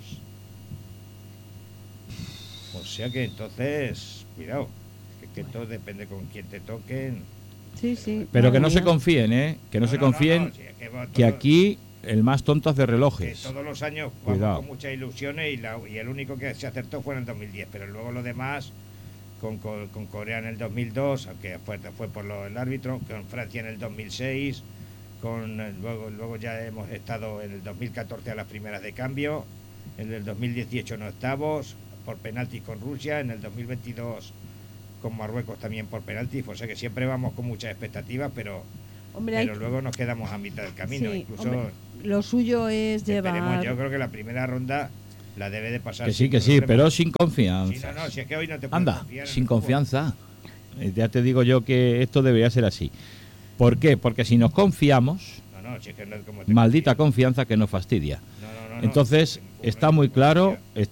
O sea que entonces, cuidado, que todo depende con quién te toquen.
sí.
Pero que no
madre
se
mía.
confíen, que no se confíen,
si es que va
que
todo-
aquí el más tonto hace
que
relojes.
todos los años jugamos
Cuidado.
con muchas ilusiones y el único que se acertó fue en el 2010, pero luego lo demás, con Corea en el 2002, aunque fue por el árbitro, con Francia en el 2006, Luego ya hemos estado en el 2014 a las primeras de cambio, en el 2018 en octavos por penaltis con Rusia, en el 2022 con Marruecos también por penaltis, o sea que siempre vamos con muchas expectativas, pero luego nos quedamos a mitad del camino.
Sí,
Incluso
hombre, lo suyo es llevar...
Yo creo que la primera ronda la debe de pasar.
Que sí, pero sin confianza.
Sí, no, si es que hoy no te puedes
Anda,
confiar en
sin
el fútbol.
confianza. Ya te digo yo que esto debería ser así. ¿Por qué? Porque si nos confiamos,
No, si es que no es como te
maldita
confías.
confianza que nos fastidia.
No,
Entonces, está muy claro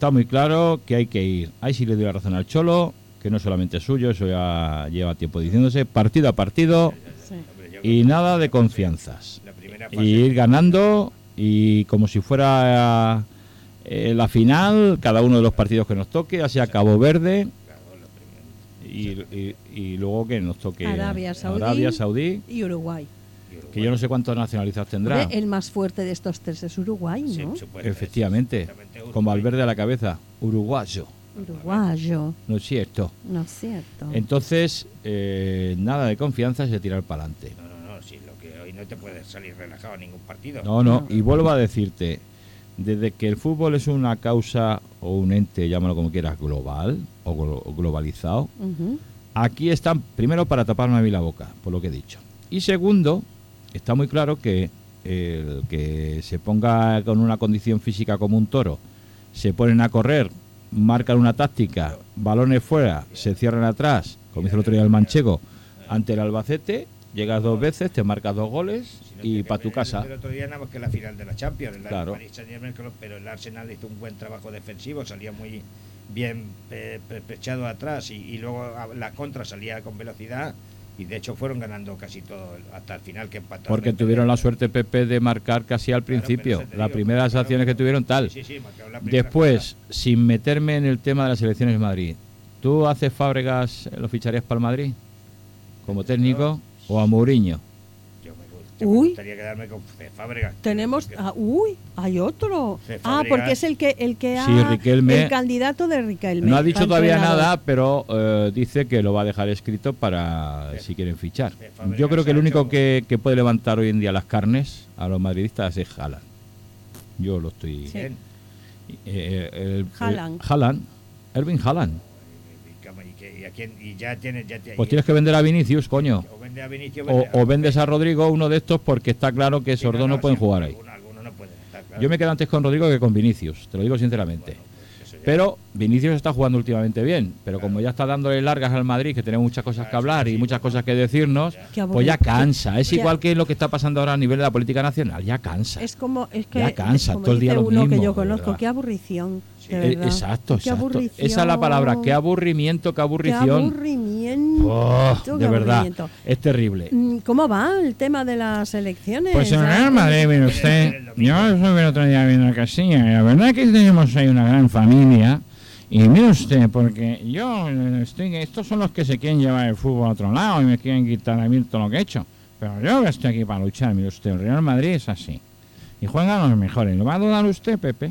que hay que ir. Ahí sí le doy la razón al Cholo, que no solamente es suyo, eso ya lleva tiempo diciéndose, partido a partido
Sí.
Hombre, yo
y
creo
nada
que
de confianzas.
La primera
Y
fase,
ir ganando y como si fuera la final, cada uno de los partidos que nos toque, ya sea Cabo Verde
claro, la primera.
y luego que nos toque
Arabia
Saudí,
y Uruguay.
que yo no sé cuántos nacionalistas tendrá.
Hombre, el más fuerte de estos tres es Uruguay, ¿no?
Sí, supuestamente,
Efectivamente,
exactamente,
con
Uruguay.
Valverde a la cabeza, uruguayo,
Uruguayo,
no es cierto.
no es cierto.
Entonces, nada de confianza es de tirar para adelante.
No, si lo que hoy no te puedes salir relajado a ningún partido.
No, y vuelvo a decirte, desde que el fútbol es una causa o un ente, llámalo como quieras, global o globalizado,
Ujú.
aquí están, primero, para taparme a mí la boca, por lo que he dicho. Y segundo, está muy claro que el que se ponga con una condición física como un toro, se ponen a correr, marcan una táctica, balones fuera, se cierran atrás, como hizo el otro día el Manchego, ante el Albacete, llegas 2 veces, te marcas 2 goles
Si no
y
tiene
para
que
tu
ver,
casa.
El otro día nada más que la final de la Champions,
Claro.
Paris Saint-Germain, pero el Arsenal hizo un buen trabajo defensivo, salía muy bien pechado atrás y luego la contra salía con velocidad y de hecho fueron ganando casi todo hasta el final que empataron.
Porque tuvieron la suerte, Pepe, de marcar casi al
Claro,
principio.
pero eso te
Las
digo,
primeras
claro,
acciones que tuvieron tal.
Sí, marcaron la primera
Después, sin meterme en el tema de las elecciones de Madrid, ¿tú haces Fábregas, lo ficharías para el Madrid? ¿Como técnico? ¿O a Mourinho?
me
Uy.
gustaría quedarme con Fábregas.
Tenemos, hay otro.
Sí,
Porque es el que
Sí, Riquelme.
el candidato de Riquelme.
No ha dicho
para
todavía
entrenador.
nada, pero dice que lo va a dejar escrito para
Sí.
si quieren fichar.
Sí, Fábregas
Yo creo que el
ha
único
hecho-
que puede levantar hoy en día las carnes a los madridistas es Haaland. Yo lo estoy...
Sí.
Haaland. Erving Haaland.
Y ya tiene
Pues tienes que vender a Vinicius, coño.
o vende a Vinicius
O vendes a Rodrigo, uno de estos, porque está claro que esos dos no pueden jugar ahí.
Algunos no pueden, está claro.
Yo me quedo antes con Rodrigo que con Vinicius, te lo digo sinceramente.
Bueno, pues eso ya-
Pero Vinicius está jugando últimamente bien, pero como ya está dándole largas al Madrid, que tenemos muchas cosas que hablar y muchas cosas que decirnos,
Qué aburrido.
pues ya cansa. Es
Ya.
igual que lo que está pasando ahora a nivel de la política nacional, ya cansa.
Es que
Ya cansa,
como
todo el día
dice
lo
uno que
mismo,
yo
de
conozco,
verdad.
qué aburrición.
Sí.
De verdad.
Exacto,
Qué
exacto.
aburrición.
Esa es la palabra, qué aburrimiento, qué
Qué
aburrición.
aburrimiento.
Oh,
qué
de verdad,
aburrimiento.
es terrible.
¿Cómo va el tema de las elecciones?
Pues en el
¿Ah?
Real Madrid, mire usted, yo estuve el otro día viendo Castilla y la verdad que tenemos ahí una gran familia. Y mire usted, porque yo estos son los que se quieren llevar el fútbol a otro lado y me quieren quitar a mí todo lo que he hecho. Pero yo que estoy aquí para luchar, mire usted, el Real Madrid es así. Y juegan los mejores. ¿Lo va a dudar usted, Pepe?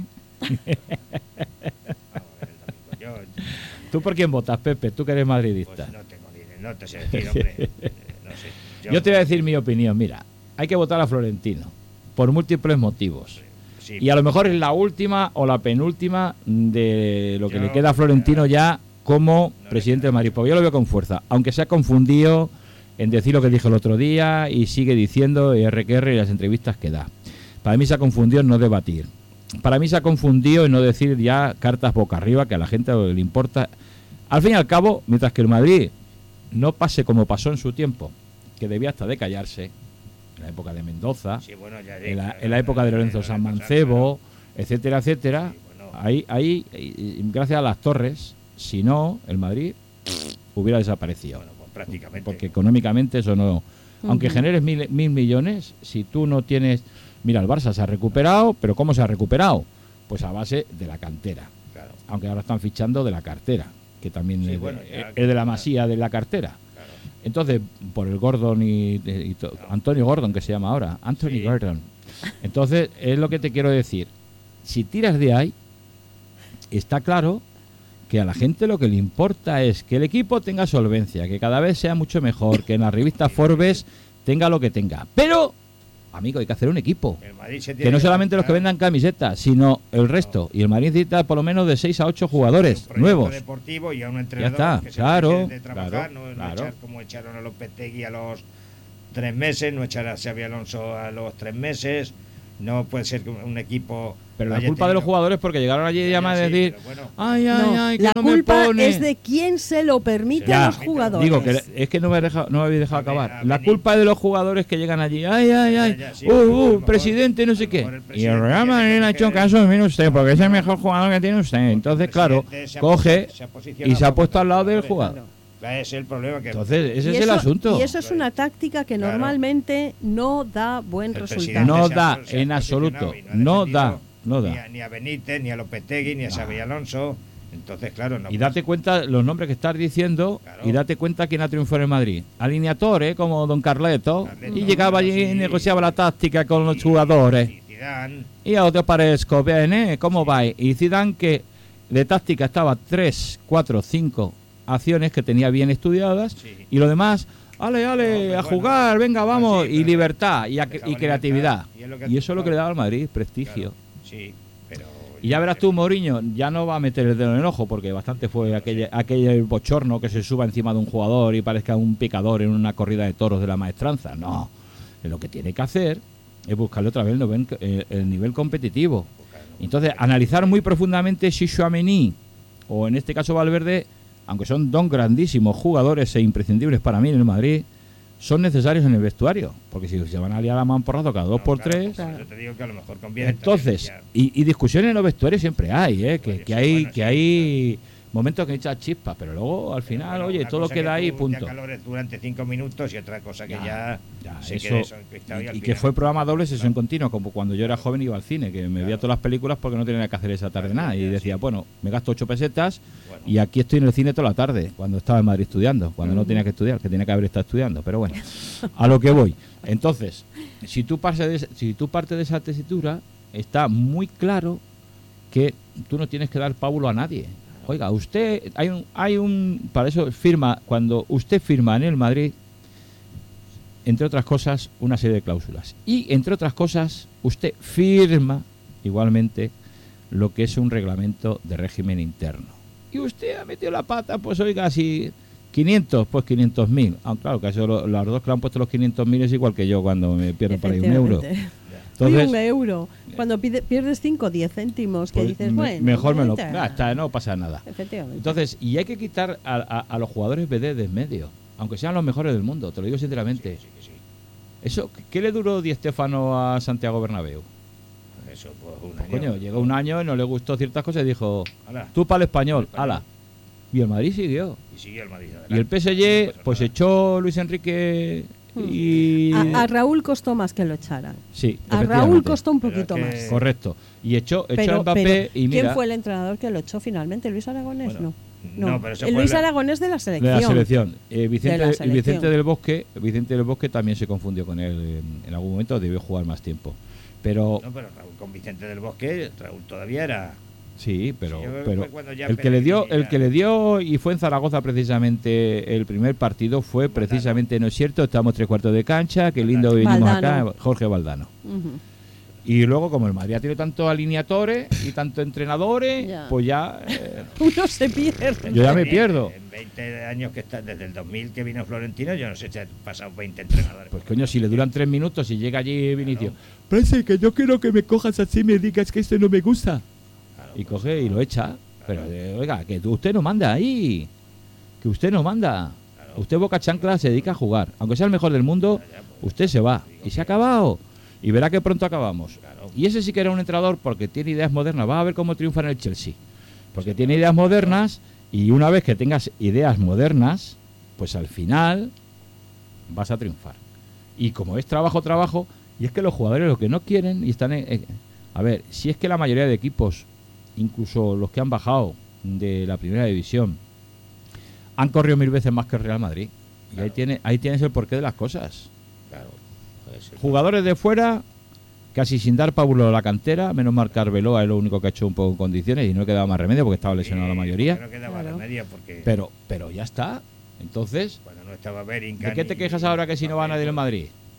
Yo
¿Tú por quién votas, Pepe? Tú que eres madridista.
pues no tengo no te sé decir, hombre. No sé.
Yo te voy a decir mi opinión. Mira, hay que votar a Florentino por múltiples motivos.
Sí,
Y a lo mejor es la última o la penúltima de lo que
Yo-
le queda a Florentino ya como presidente de Madrid. Porque yo lo veo con fuerza, aunque se ha confundido en decir lo que dijo el otro día y sigue diciendo RQR y las entrevistas que da. Para mí se ha confundido en no debatir. Para mí se ha confundido en no decir ya cartas boca arriba, que a la gente le importa. Al fin y al cabo, mientras que el Madrid no pase como pasó en su tiempo, que debía hasta de callarse, en la época de Mendoza,
sí, bueno, ya
en la época de Lorenzo San Mancebo, etcétera, etcétera,
Sí, bueno.
ahí, gracias a las torres, si no, el Madrid hubiera desaparecido.
Bueno, pues prácticamente.
Porque económicamente eso no... Aunque generes mil millones, si tú no tienes... Mira, el Barça se ha recuperado, pero ¿cómo se ha recuperado? Pues a base de la cantera.
Claro,
Aunque ahora están fichando de la cartera, que también
Sí,
es,
bueno,
de,
ya-
es de la masía de la cartera.
claro.
Entonces, por el Gordon Antonio Gordon, que se llama ahora, Anthony
Sí.
Gordon. Entonces, es lo que te quiero decir. Si tiras de ahí, está claro que a la gente lo que le importa es que el equipo tenga solvencia, que cada vez sea mucho mejor, que en la revista Forbes tenga lo que tenga. Pero amigo, hay que hacer un equipo.
El Madrid se
Que
tiene
no solamente los que
montar
vendan camisetas, sino el resto. Y el Madrid necesita por lo menos de 6 a 8 jugadores
un proyecto
nuevos.
deportivo y a un entrenador
está,
que se
claro,
precie de trabajar,
claro,
no
claro.
echar como echaron a Lopetegui a los 3 meses, no echar a Xabi Alonso a los 3 meses. No puede ser que un equipo.
Pero la
haya
culpa de los
tenido-
jugadores porque llegaron allí y
Ya,
llaman a
sí,
decir,
pero bueno,
ay, ay,
No,
ay, que
la
no me
culpa
pone.
es de quien se lo permite
Ya,
a los jugadores.
Digo, es que no me habéis dejado
A ver,
acabar.
a
La
venir.
culpa es de los jugadores que llegan allí. Ay, ay, ay.
Ya, sí, a lo mejor-
Presidente, no
a
sé
lo
qué.
mejor el
Y el
presidente
Real
tiene
Madrid le ha
que-
hecho caso, mire usted, porque es el mejor jugador que tiene usted.
Entonces,
el
claro,
presidente se ha
coge
se ha posicionado
y se ha
como
puesto al lado del
jugador.
jugador.
Ese es el problema que
Entonces, ese
Y
es el
eso-
asunto.
Y eso es una táctica que
Claro.
normalmente no da buen
el
resultado.
presidente
No
se ha-
da,
se ha
en absoluto.
posicionado y
No
ha defendido
da, no da.
Ni a Benítez, ni a Lopetegui, ni a Xabi Alonso. Entonces, claro, no.
Y date cuenta los nombres que estás diciendo
Claro.
y date cuenta quién ha triunfado en Madrid. Alineadores como Don Carleto.
Carleto,
Y llegaba allí y
sí.
negociaba la táctica con los jugadores.
Y Zidane,
Y a otro parezco, bien, ¿cómo vais? Y Zidane que de táctica estaba 3, 4, 5 acciones que tenía bien estudiadas
sí.
y lo demás, ale,
Hombre,
a
bueno,
jugar, venga, vamos,
sí,
y
pero
libertad y
dejaba
creatividad.
libertad, y es lo que
Y eso es lo que le daba al Madrid,
Claro,
prestigio.
sí, pero.
Y ya verás tú, Mourinho, ya no va a meter el dedo en el ojo, porque bastante fue aquel bochorno que se suba encima de un jugador y parezca un picador en una corrida de toros de la maestranza. No, lo que tiene que hacer es buscarle otra vez el nivel competitivo. Entonces, analizar muy profundamente si Tchouaméni, o en este caso Valverde, aunque son dos grandísimos jugadores e imprescindibles para mí en el Madrid, son necesarios en el vestuario, porque si se van a liar a mamporrazo cada 2 por 3.
Claro, yo te digo que a lo mejor conviene.
Entonces,
también
y discusiones en los vestuarios siempre hay,
Pues,
que
sí,
hay
bueno,
que
sí,
hay momentos que echan chispas, pero luego al
ya-
final,
bueno,
oye,
una
todo
cosa
queda
que
ahí,
tú
punto.
te acalores durante 5 minutos y otra cosa que ya se
eso,
quede eso encristado y al
y que
final-
fue programa doble sesión continua, como cuando yo era joven iba al cine, que me veía todas las películas porque no tenía nada que hacer esa tarde nada, y decía, bueno, me gasto 8 pesetas
Bueno,
y aquí estoy en el cine toda la tarde, cuando estaba en Madrid estudiando, cuando no tenía que estudiar, que tenía que haber estado estudiando, pero bueno, a lo que voy. Entonces, si tú partes de esa tesitura, está muy claro que tú no tienes que dar pábulo a nadie. Oiga, usted, hay un, para eso firma, cuando usted firma en el Madrid, entre otras cosas, una serie de cláusulas. Y entre otras cosas, usted firma igualmente lo que es un reglamento de régimen interno. Y usted ha metido la pata, pues oiga, si 500, pues 500.000. Ah, claro, que eso los dos que le han puesto los 500.000 es igual que yo cuando me pierdo por ahí un euro. Entonces,
un euro. Cuando pierdes 5 o 10 céntimos, que
pues,
dices, bueno.
mejor me lo...
ya
está, no pasa nada.
Efectivamente.
Entonces, y hay que quitar a los jugadores BD de en medio, aunque sean los mejores del mundo, te lo digo sinceramente.
sí, sí, sí.
Eso, ¿qué le duró Di Stéfano a Santiago Bernabéu?
Eso, pues un año.
Coño, llegó un año y no le gustó ciertas cosas y dijo,
Hala,
tú para el español,
Español.
ala. Y el Madrid siguió.
y siguió el Madrid.
Y el
adelante.
PSG,
No pasa
pues
nada.
echó Luis Enrique y...
A Raúl costó más que lo echaran.
Sí,
A Raúl
efectivamente.
costó un
Pero
poquito
es que-
más.
Correcto. Y echó
Pero,
a Mbappé
pero,
y mira...
¿quién fue el entrenador que lo echó finalmente? ¿Luis Aragonés?
Bueno,
no.
no, pero eso
El
fue
Luis
la-
Aragonés de la
de
selección.
la selección. Vicente,
De la selección.
Vicente del Bosque también se confundió con él en algún momento, debió jugar más tiempo. Pero
No, pero Raúl con Vicente del Bosque, Raúl todavía era.
sí, pero,
Sí, yo creo que
pero
fue cuando ya
el que le dio,
Pellegrini
el que le dio y fue en Zaragoza precisamente el primer partido fue
Valdano.
precisamente, no es cierto, estamos 3/4 de cancha, qué lindo
Valdano.
vinimos
Valdano.
acá, Jorge Valdano.
Ujú.
Y luego como el Madrid ha tenido tantos alineadores y tantos entrenadores,
Ya.
pues ya
Uno se pierde.
yo ya me
En-
pierdo.
En 20 años que está, desde el 2000 que vino Florentino, yo no sé si han pasado 20 entrenadores.
Pues coño, si le duran 3 minutos y llega allí Vinicius, parece que yo quiero que me cojas así y me digas que esto no me gusta.
Claro.
Y coge y lo echa. Pero oiga, que usted no manda ahí. Que usted no manda.
Claro.
Usted Boca Chancla se dedica a jugar. Aunque sea el mejor del mundo,
Ya, pues,
usted se va.
digo
Y se ha
que-
acabado. Y verá que pronto acabamos.
Claro.
Y ese sí que era un entrenador porque tiene ideas modernas. Va a ver cómo triunfa en el Chelsea. Porque tiene ideas modernas y una vez que tengas ideas modernas, pues al final vas a triunfar. Y como es trabajo, y es que los jugadores lo que no quieren y están a ver, si es que la mayoría de equipos, incluso los que han bajado de la primera división, han corrido 1000 veces más que el Real Madrid. Y
Claro.
ahí tienes el porqué de las cosas.
Claro. Puede ser.
Jugadores de fuera, casi sin dar pábulo a la cantera, menos mal que Arbeloa es lo único que ha hecho un poco en condiciones y no quedaba más remedio porque estaba lesionado la mayoría.
No quedaba
Claro.
remedio porque
Pero ya está. Entonces,
cuando no estaba Berinca.
¿de qué te quejas ahora que si no va nadie del Madrid?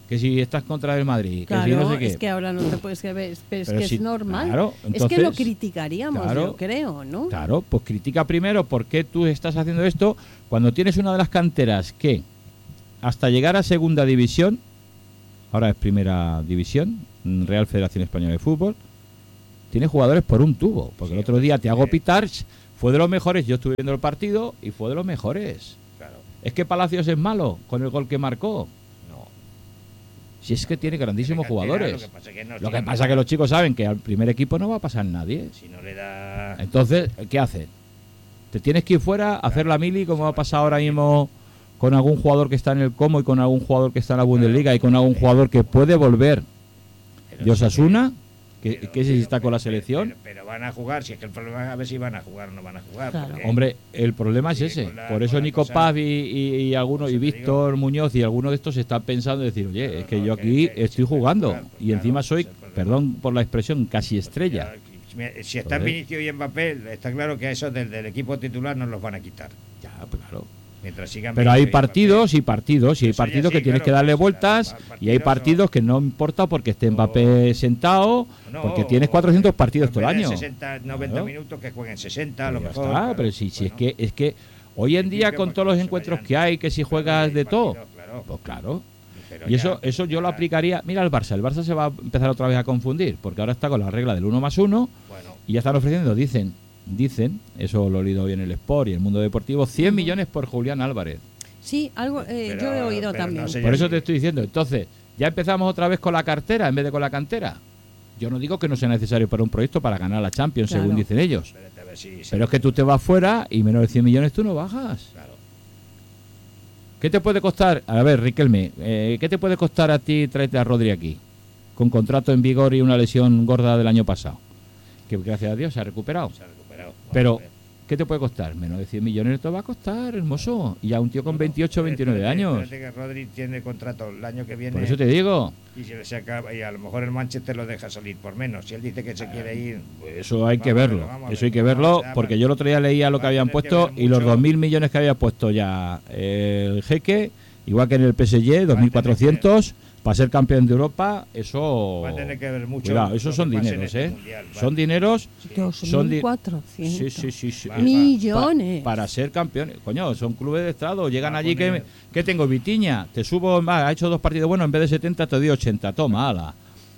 que si estás contra el Madrid,
Claro,
que si no sé qué.
es que ahora no te puedes ver, pero es
Pero
que
si-
es normal.
claro,
es que lo
entonces,
criticaríamos,
claro,
yo creo, ¿no?
Claro, pues critica primero por qué tú estás haciendo esto cuando tienes una de las canteras que hasta llegar a segunda división, ahora es primera división, Real Federación Española de Fútbol, tiene jugadores por un tubo, porque el otro día Thiago Pitarch fue de los mejores, yo estuve viendo el partido y fue de los mejores.
Claro.
¿Es que Palacios es malo con el gol que marcó? No. Si es que tiene grandísimos
Tiene cantera,
jugadores.
Lo
Lo que pasa es que los chicos saben que al primer equipo no va a pasar nadie.
Si no le da...
Entonces, ¿qué hacen? Te tienes que ir fuera, hacer la mili, como ha pasado ahora mismo con algún jugador que está en el Como y con algún jugador que está en la Bundesliga y con algún jugador que puede volver de Osasuna, que ese sí está con la selección.
Pero van a jugar, si es que el problema es a ver si van a jugar o no van a jugar.
Claro.
porque-
Hombre, el problema es
Sí,
ese.
con la-
Por eso
con la
Nico
cosa-
Paz y algunos, y
Por eso te
Víctor Muñoz y algunos de estos están pensando en decir, oye,
Claro,
es que
no,
yo
que-
aquí
que
estoy
se puede
jugando
jugar, pues
y encima
claro,
soy,
ese es el problema.
perdón por la expresión, casi estrella.
Si están
Joder.
Vinicius y Mbappé, está claro que a esos del equipo titular no los van a quitar.
Ya, pues claro.
Mientras sigan
Pero hay
Vinicius y Mbappé.
partidos y partidos, y hay
Eso ya
partidos
sí,
que tienes
claro,
que darle
pues,
vueltas,
claro,
y hay partidos que no importa porque esté Mbappé sentado,
No,
porque tienes 400 partidos todo el
en vez de
año.
60, 90
Claro.
minutos que jueguen 60 a lo
Ya
mejor.
está,
claro.
pero si es
Bueno,
que hoy en día con todos los encuentros que hay, que si juegas de todo,
Claro,
pues claro.
pero
Y eso
ya-
yo lo
ya-
aplicaría. Mira el Barça se va a empezar otra vez a confundir, porque ahora está con la regla del 1+1
Bueno,
y ya están ofreciendo, dicen, eso lo he leído hoy en el Sport y en el mundo deportivo, 100 millones por Julián Álvarez.
Sí, algo
Pero-
yo he oído
pero
también.
no sé.
Por eso te estoy diciendo, entonces, ya empezamos otra vez con la cartera en vez de con la cantera. Yo no digo que no sea necesario para un proyecto para ganar la Champions,
Claro.
según dicen ellos.
espérate a ver si...
Pero es que tú te vas fuera y menos de 100 millones tú no bajas.
Claro.
¿Qué te puede costar? A ver, Riquelme, ¿qué te puede costar a ti traerte a Rodri aquí? Con contrato en vigor y una lesión gorda del año pasado. Que gracias a Dios se ha recuperado.
Se ha recuperado. Vamos
Pero,
a ver.
¿qué te puede costar? Menos de 100 millones te va a costar, hermoso. Y a un tío con 28 o 29
Espérate,
años.
espérate que Rodri tiene contrato el año que viene.
Por eso te digo.
Y, se acaba, y a lo mejor el Manchester lo deja salir por menos. Si él dice que se quiere ir.
Eso hay que
Vamos a
verlo.
vamos a
Eso hay que
vamos
verlo
a ver.
porque yo el otro día leía lo
Va
que
a
habían
tener que
puesto
ver
y los
mucho.
2.000 millones que había puesto ya el jeque, igual que en el PSG, 2.400, para ser campeón de Europa, eso...
Va a tener que ver mucho.
Cuidado,
lo
esos
que
son
pase en
dineros,
este
¿eh?
mundial, va.
Son dineros... Son di-
2.400
Sí.
Va,
millones.
Para ser campeones. Coño, son clubes de estrado. Llegan
Va a
allí
poner-
que tengo Vitiña. Te subo, ha hecho 2 partidos buenos, en vez de 70 te doy 80. Toma, ala.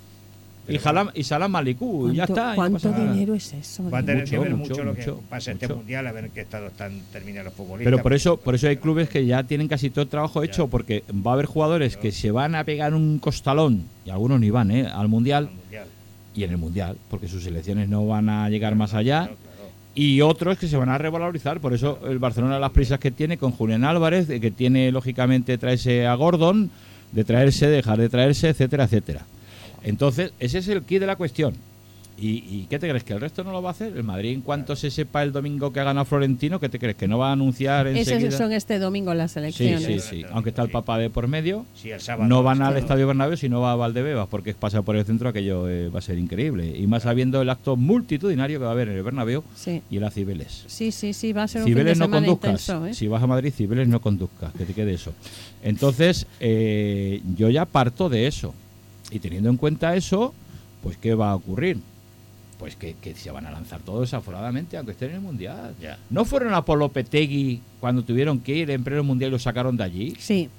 Y Salam Malicú, ya está. y no
¿Cuánto
pasa nada.
dinero es eso?
Va a tener que
Mucho,
ver
mucho,
mucho lo que
mucho,
pasa este
mucho.
mundial, a ver en qué estado están terminan los futbolistas.
Pero por eso hay clubes que ya tienen casi todo el trabajo hecho, porque va a haber jugadores que se van a pegar un costalón, y algunos ni van, al Mundial,
Al mundial.
y en el Mundial, porque sus selecciones no van a llegar más allá,
Claro, claro.
y otros que se van a revalorizar. Por eso el Barcelona, las prisas que tiene con Julián Álvarez, de que tiene lógicamente traerse a Gordon, de traerse, dejar de traerse, etcétera, etcétera. Entonces, ese es el quid de la cuestión. ¿Y qué te crees? ¿Que el resto no lo va a hacer? El Madrid, en cuanto se sepa el domingo que ha ganado Florentino, ¿qué te crees? ¿Que no va a anunciar enseguida?
Esos son este domingo las
Sí,
elecciones.
sí. Aunque está el Papa de por medio,
Sí, el sábado.
no van al
Sí.
Estadio Bernabéu, sino va a Valdebebas, porque pasa por el centro, aquello va a ser increíble. Y más sabiendo el acto multitudinario que va a haber en el Bernabéu
Sí.
y en la Cibeles.
Sí, va a ser un fin de
Cibeles no
semana
conduzcas.
intenso, ¿eh?
Si vas a Madrid, Cibeles no conduzcas, que te quede eso. Entonces, yo ya parto de eso. Y teniendo en cuenta eso, pues ¿qué va a ocurrir? Pues que se van a lanzar todos desaforadamente, aunque estén en el Mundial.
Ya.
¿No fueron a Polopetegui cuando tuvieron que ir en pleno Mundial y lo sacaron de allí?
Sí,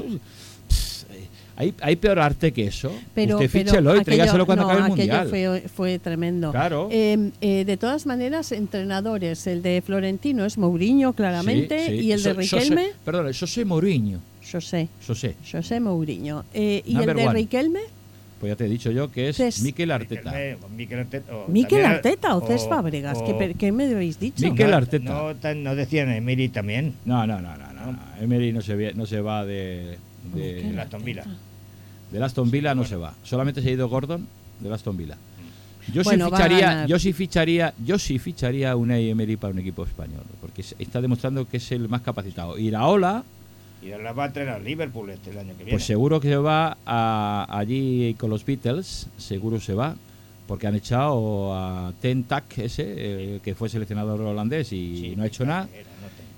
¿Hay peor arte que eso?
pero
Usted fíchelo y
aquello-
tráigaselo cuando
no,
acabe el
aquello
Mundial.
fue tremendo.
Claro.
De todas maneras, entrenadores, el de Florentino es Mourinho, claramente,
Sí, sí.
y el de Riquelme,
Perdón, José Mourinho.
José Mourinho. ¿Y el
Number
de
one.
Riquelme?
Pues ya te he dicho yo que es
Cés.
Mikel Arteta.
Mikel Arteta.
¿Mikel Arteta o Cés Fábregas? ¿Qué me habéis dicho?
Mikel Arteta.
No decían Emiri también.
No. Emery no se va de
Mikel
Aston Villa.
Arteta.
del Aston Villa, no se va. Solamente se ha ido Gordon del Aston Villa.
Bueno, va a ganar.
Yo sí ficharía a Unai Emery para un equipo español, porque está demostrando que es el más capacitado. Iraola,
Y la va a entrenar Liverpool el año que viene.
pues seguro que se va allí con los Beatles, seguro se va, porque han echado a Ten Tak ese, que fue seleccionador holandés y
Sí,
no ha hecho nada.
Ten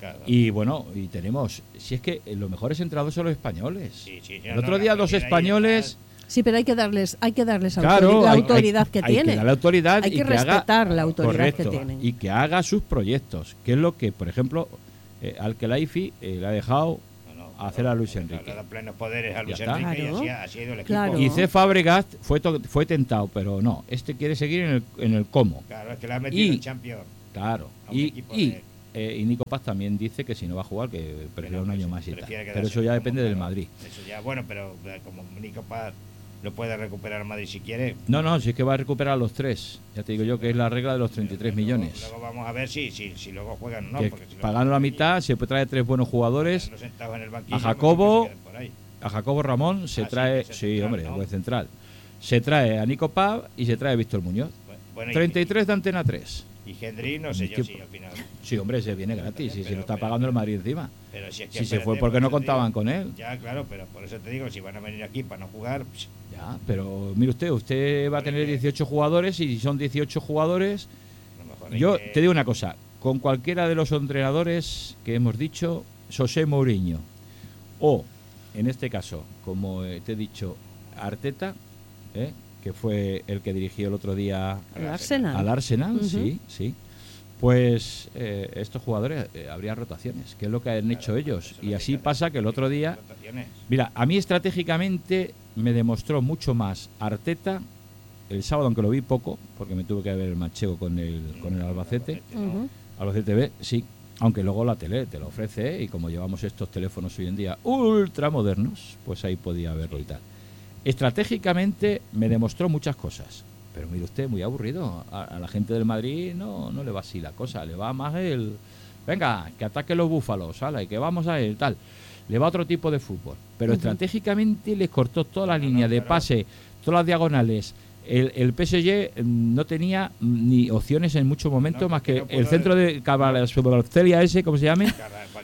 Claro.
Y bueno, y tenemos, si es que los mejores entrenadores son los españoles.
Sí,
El otro día dos españoles,
Sí, pero hay que darles
claro,
la
hay-
autoridad que
hay
tienen.
que darle autoridad
Hay
y
que
haga-
respetar la autoridad
correcto,
que tienen.
y que haga sus proyectos, que es lo que, por ejemplo, al Kelaifi le ha dejado hacer a Luis Enrique.
Le ha dado plenos poderes a Luis
está.
Enrique
Claro.
y así ha ido el equipo.
Claro.
Y C. Fábregas fue tentado, pero no, este quiere seguir en el cómo.
Claro, es que le ha metido
Y-
en Champions.
Claro.
A un equipo
Y Nico Paz también dice que si no va a jugar, que prefiere un año más y tal.
Prefiere
Pero
quedarse
eso ya
como
depende del
claro.
Madrid.
Eso ya, bueno, pero como Nico Paz lo puede recuperar Madrid si quiere.
No, si es que va a recuperar los tres. Ya te digo yo que es la regla de los 33 millones.
Luego vamos a ver si luego juegan o no.
Que
porque si
pagando la mitad se puede traer tres buenos jugadores.
Sentados en el banquillo,
A Jacobo,
mejor que se queden por ahí.
A Jacobo Ramón se
Ah, sí,
trae,
que es el
sí,
central,
hombre,
¿no?
buen central. Se trae a Nico Paz y se trae a Víctor Muñoz.
Bueno,
33 de Antena 3.
y Hendry, no sé yo si al final.
Sí, hombre, se viene gratis y se lo está
Pero-
pagando el Madrid encima.
Pero si es que
Si se
espérate,
fue porque
por
no
eso te
contaban
digo.
con él.
Ya, claro, pero por eso te digo, si van a venir aquí para no jugar,
Ya, pero mire usted va a tener 18 jugadores y si son 18 jugadores,
a lo mejor hay
yo
que-
te digo una cosa, con cualquiera de los entrenadores que hemos dicho, José Mourinho o, en este caso, como te he dicho, Arteta, que fue el que dirigió el otro día
El Arsenal.
al Arsenal,
Ujú.
sí, pues estos jugadores habría rotaciones, que es lo que han hecho ellos.
eso es
Y
lo
así
que
pasa que el otro día,
rotaciones.
mira, a mí estratégicamente me demostró mucho más Arteta el sábado, aunque lo vi poco, porque me tuve que ver el manchego con el Albacete.
Ujú.
Albacete B, sí, aunque luego la tele te lo ofrece, y como llevamos estos teléfonos hoy en día ultramodernos, pues ahí podía verlo y tal. Estratégicamente me demostró muchas cosas, pero mire usted, muy aburrido. A la gente del Madrid no le va así la cosa, le va más el... Venga, que ataquen los búfalos, ¿sale? Y que vamos a ir, tal. Le va otro tipo de fútbol. Pero
Ujú.
estratégicamente les cortó toda la línea de
claro.
pase, todas las diagonales. El PSG no tenía ni opciones en muchos momentos
No,
más
porque
que
no pudo
el centro de Cabalcelia ese, ¿cómo se llame?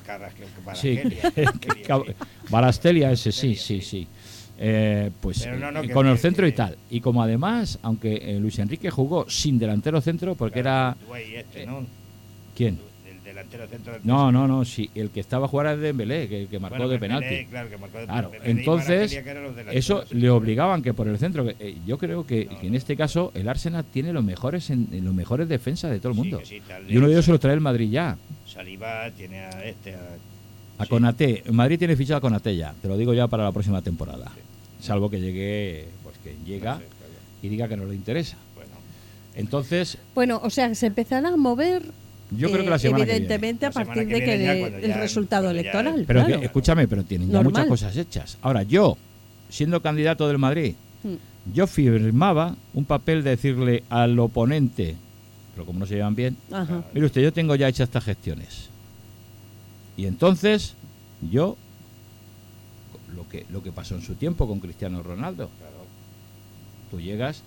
Sí, Barastelia ese, sí. Pues
Pero no,
con el
que-
centro y
que-
tal. Y como además, aunque Luis Enrique jugó sin delantero centro, porque era...
¿no?
¿Quién?
El delantero centro del
No, sí, el que estaba a jugar era Dembélé, que marcó
Bueno,
de
Dembélé,
penalti.
Claro, que marcó de
Claro,
Dembélé y
entonces
Baracelia, que eran los delanteros.
eso le obligaban que por el centro. Yo creo que
No,
en este caso el Arsenal tiene los mejores los mejores defensas de todo el
Sí,
mundo.
que sí, tal
Y uno de ellos se
de
lo trae el Madrid ya.
Saliba tiene a
A
sí.
Konaté. Madrid tiene fichado a Konaté ya. Te lo digo ya para la próxima temporada. Salvo que llegue, pues que llega
No sé, claro.
y diga que no le interesa.
Bueno,
Entonces,
Bueno, o sea, se empezará a mover
yo creo que la semana que viene.
evidentemente a
La semana
partir
que
de que
viene ya, cuando
el
ya-
resultado
cuando ya-
electoral.
Pero
claro.
que, escúchame, pero tienen ya
Normal.
muchas cosas hechas. Ahora, yo, siendo candidato del Madrid,
Mm.
yo firmaba un papel de decirle al oponente, pero como no se llevan bien,
Ajá.
mire usted, yo tengo ya hechas estas gestiones. Y entonces, yo, lo que pasó en su tiempo con Cristiano Ronaldo,
claro.
tú llegas,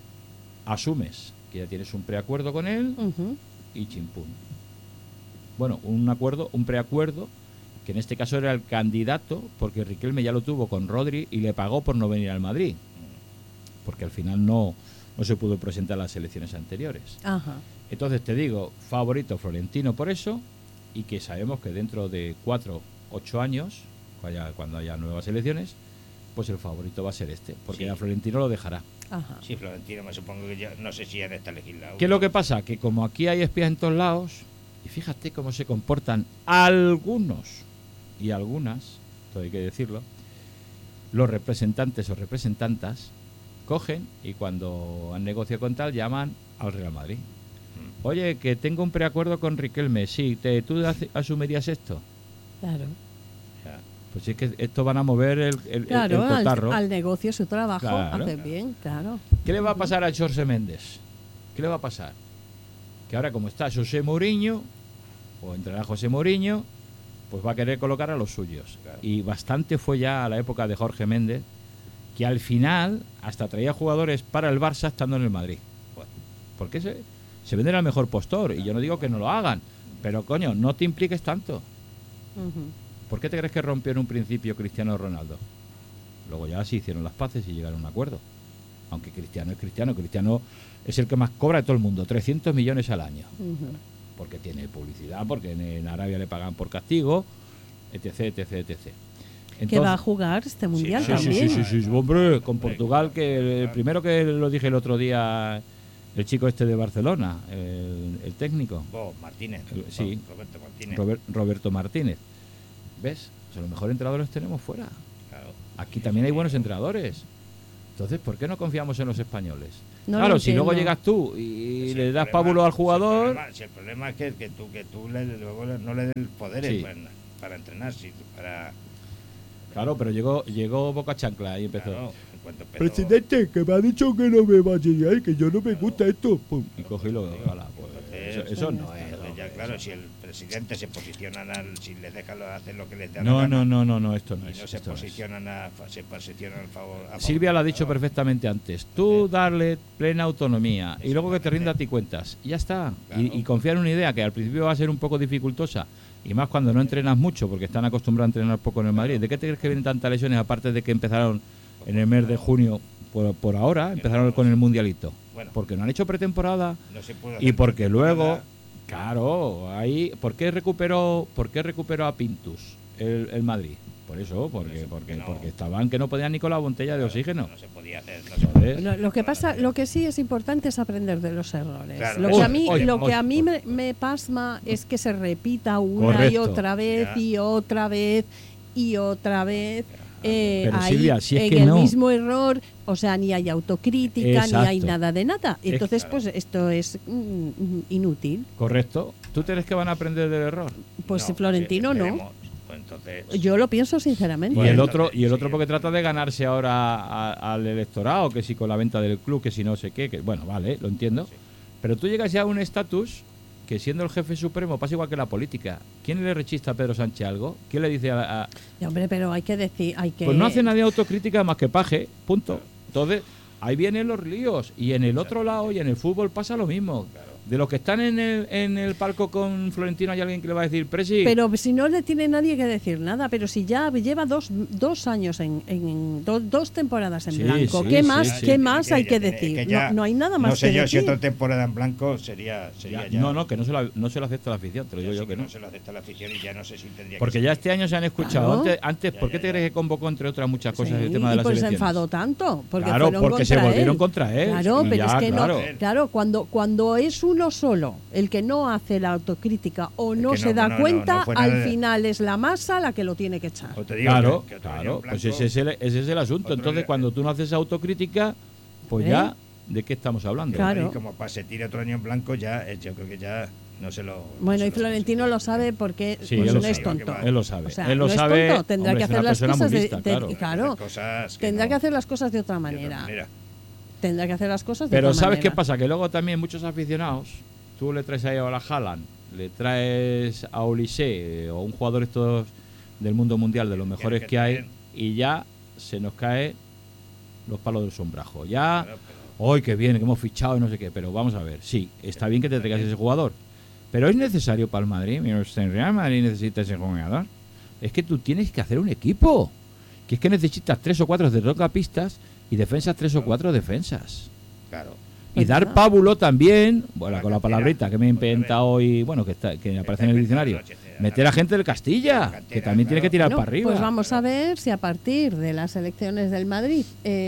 asumes que ya tienes un preacuerdo con él
Ujú.
y chimpún. Bueno, un preacuerdo, que en este caso era el candidato, porque Riquelme ya lo tuvo con Rodri y le pagó por no venir al Madrid, porque al final no se pudo presentar a las elecciones anteriores.
Ajá.
Entonces te digo, favorito Florentino por eso, y que sabemos que dentro de 4-8 años, cuando haya nuevas elecciones, pues el favorito va a ser este, porque
Sí.
a Florentino lo dejará.
Ajá.
Sí, Florentino, me supongo que ya, no sé si ya en esta legislatura.
¿Qué es lo que pasa? Que como aquí hay espías en todos lados, y fíjate cómo se comportan algunos y algunas, todo hay que decirlo, los representantes o representantas cogen y cuando han negociado con tal llaman al Real Madrid. Oye, que tengo un preacuerdo con Riquelme, sí, ¿tú asumirías esto?
Claro.
Ya.
Pues es que esto van a mover el
Claro,
cotarro.
al negocio su trabajo,
Claro.
hace bien, claro.
¿Qué le va a pasar a Jorge Méndez? ¿Qué le va a pasar? Que ahora como está José Mourinho, o entrará José Mourinho, pues va a querer colocar a los suyos.
Claro.
Y bastante fue ya a la época de Jorge Méndez, que al final hasta traía jugadores para el Barça estando en el Madrid.
Bueno,
Porque se venden al mejor postor, y yo no digo que no lo hagan, pero coño, no te impliques tanto.
Ujú.
¿Por qué te crees que rompió en un principio Cristiano Ronaldo? Luego ya se hicieron las paces y llegaron a un acuerdo. Aunque Cristiano es Cristiano es el que más cobra de todo el mundo, 300 millones al año.
Ujú.
porque tiene publicidad, porque en Arabia le pagan por castigo, etc, etc, etc.
Que va a jugar este mundial
sí,
también.
Sí, hombre, con Portugal, que el primero que lo dije el otro día, el chico este de Barcelona, el técnico.
Martínez.
Sí.
Roberto Martínez.
Roberto Martínez. ¿Ves? O sea, los mejores entrenadores tenemos fuera.
Claro.
Aquí también hay buenos entrenadores. Entonces, ¿por qué no confiamos en los españoles?
No
claro,
lo
si luego
entiendo.
llegas tú y
Si
le
el
das
problema-
pábulo al jugador...
Si el problema es que tú luego no le des poderes
Sí.
para entrenar, para...
Claro, pero llegó Boca Chancla y empezó.
Claro, en cuanto empezó-
Presidente, que me ha dicho que no me va a llegar, que yo no me gusta esto. Pum, y cogí lo ala, pues, eso no es.
Entonces ya, claro, si el presidente se posicionan si les dejan hacer lo que les da la
No,
gana,
no, esto no
y
es.
no se
esto no es.
posicionan se posicionan a favor.
Silvia lo ha dicho perfectamente antes. Tú darle plena autonomía y luego que te rinda a ti cuentas. Y ya está.
Claro.
Y confiar en una idea que al principio va a ser un poco dificultosa. Y más cuando no entrenas mucho, porque están acostumbrados a entrenar poco en el Madrid. ¿De qué te crees que vienen tantas lesiones? Aparte de que empezaron en el mes de junio, por ahora, empezaron con el Mundialito.
Bueno.
Porque no han hecho pretemporada
No se puede
y
hacer
porque luego,
nada.
claro, ahí, ¿por qué recuperó a Pintus el Madrid? Por eso, porque estaban que no podían ni con la botella de oxígeno.
No se podía hacer. No se podía
Joder.
Lo que pasa, lo que sí es importante es aprender de los errores.
Claro.
Lo que a mí,
Oye,
lo que
oye,
a mí
oye.
me pasma es que se repita una y
Correcto.
otra vez
Ya.
y otra vez y otra vez.
Pero,
ahí,
Silvia, si es
en
que
el
no.
mismo error, o sea, ni hay autocrítica, ni
Exacto.
hay nada de nada. Entonces,
claro.
pues esto es inútil.
Correcto. ¿Tú crees que van a aprender del error?
Pues
No,
Florentino no.
esperemos. Pues entonces,
Yo lo pienso sinceramente.
Y el
Bueno,
otro
sí,
porque trata de ganarse ahora al electorado, que si con la venta del club, que si no sé qué, que bueno, vale, lo entiendo. Pero tú llegas ya a un estatus que siendo el jefe supremo pasa igual que la política. ¿Quién le rechista a Pedro Sánchez algo? ¿Quién le dice
Y, hombre, pero hay que decir, hay que.
Pues no hace nadie autocrítica más que paje, punto. Entonces, ahí vienen los líos. Y en el otro lado, y en el fútbol pasa lo mismo. De los que están en el palco con Florentino hay alguien que le va a decir, Presi,
Pero si no le tiene nadie que decir nada, pero si ya lleva dos años dos temporadas en
Sí,
blanco,
sí,
¿qué
sí,
más,
sí.
¿qué más hay que
ya tiene-
decir?
que ya-
No hay nada más
no sé
que
yo
decir.
si otra temporada en blanco sería
ya-
ya.
no, que no se lo acepta la afición, te lo
Ya
digo
sí
yo que no.
no se lo acepta la afición y ya no sé si tendría
Porque
que
ya
ser.
este año se han escuchado.
Claro.
Antes
Ya,
¿por qué
ya,
te
ya.
crees que convocó, entre otras muchas cosas,
Sí,
el tema de
y
las
pues se
elecciones?
enfadó tanto. Porque
Claro,
fueron
porque se
contra
volvieron
él.
contra él.
Claro,
Y
pero
ya,
es que
claro.
no. Claro, cuando es uno solo el que no hace la autocrítica o no
que
se
no,
da
no
cuenta,
fue nada
al
de-
final es la masa la que lo tiene que echar.
O te digo
Claro,
que otro año
claro,
en
pues
blanco,
ese es el asunto.
otro
Entonces,
día-
cuando tú no haces autocrítica, pues
¿Eh?
ya, ¿de qué estamos hablando?
Claro.
Y como se tire otro año en blanco, ya yo creo que ya no se lo.
Bueno,
no
y
se lo-
Florentino lo sabe porque
Sí,
pues
él lo
no es
sabe,
tonto.
Él lo sabe.
O sea,
él lo
no es
sabe.
tonto, tendrá
hombre,
que
es una
hacer las
persona
cosas
muy
de-
lista,
de-
claro.
claro.
Hacer cosas que
Tendrá
no-
que hacer las cosas de otra
de otra
manera.
manera.
Tendrá que hacer las cosas de
Pero
otra
¿sabes
manera.
qué pasa? Que luego también muchos aficionados, tú le traes ahí a la Haaland, le traes a Olise o un jugador estos del mundo mundial de los mejores
que
que hay
también-
y ya se nos cae los palos del sombrajo. Ya,
Claro,
hoy qué bien, que hemos fichado y no sé qué, pero vamos a ver, sí, está bien que te traigas ese jugador, pero es necesario para el Madrid. Mira, usted, en Real Madrid necesita ese jugador. Es que tú tienes que hacer un equipo, que es que necesitas 3 o 4 pistas y defensas 3 o 4 defensas.
Claro.
Y
Pues
dar
nada.
pábulo también, bueno,
La
con la
cantera.
palabrita que me he inventado hoy, bueno, que aparece en el diccionario, meter a gente del Castilla,
La cantera,
que también tiene que tirar
Bueno,
para arriba.
Pues vamos a ver si a partir de las elecciones del Madrid,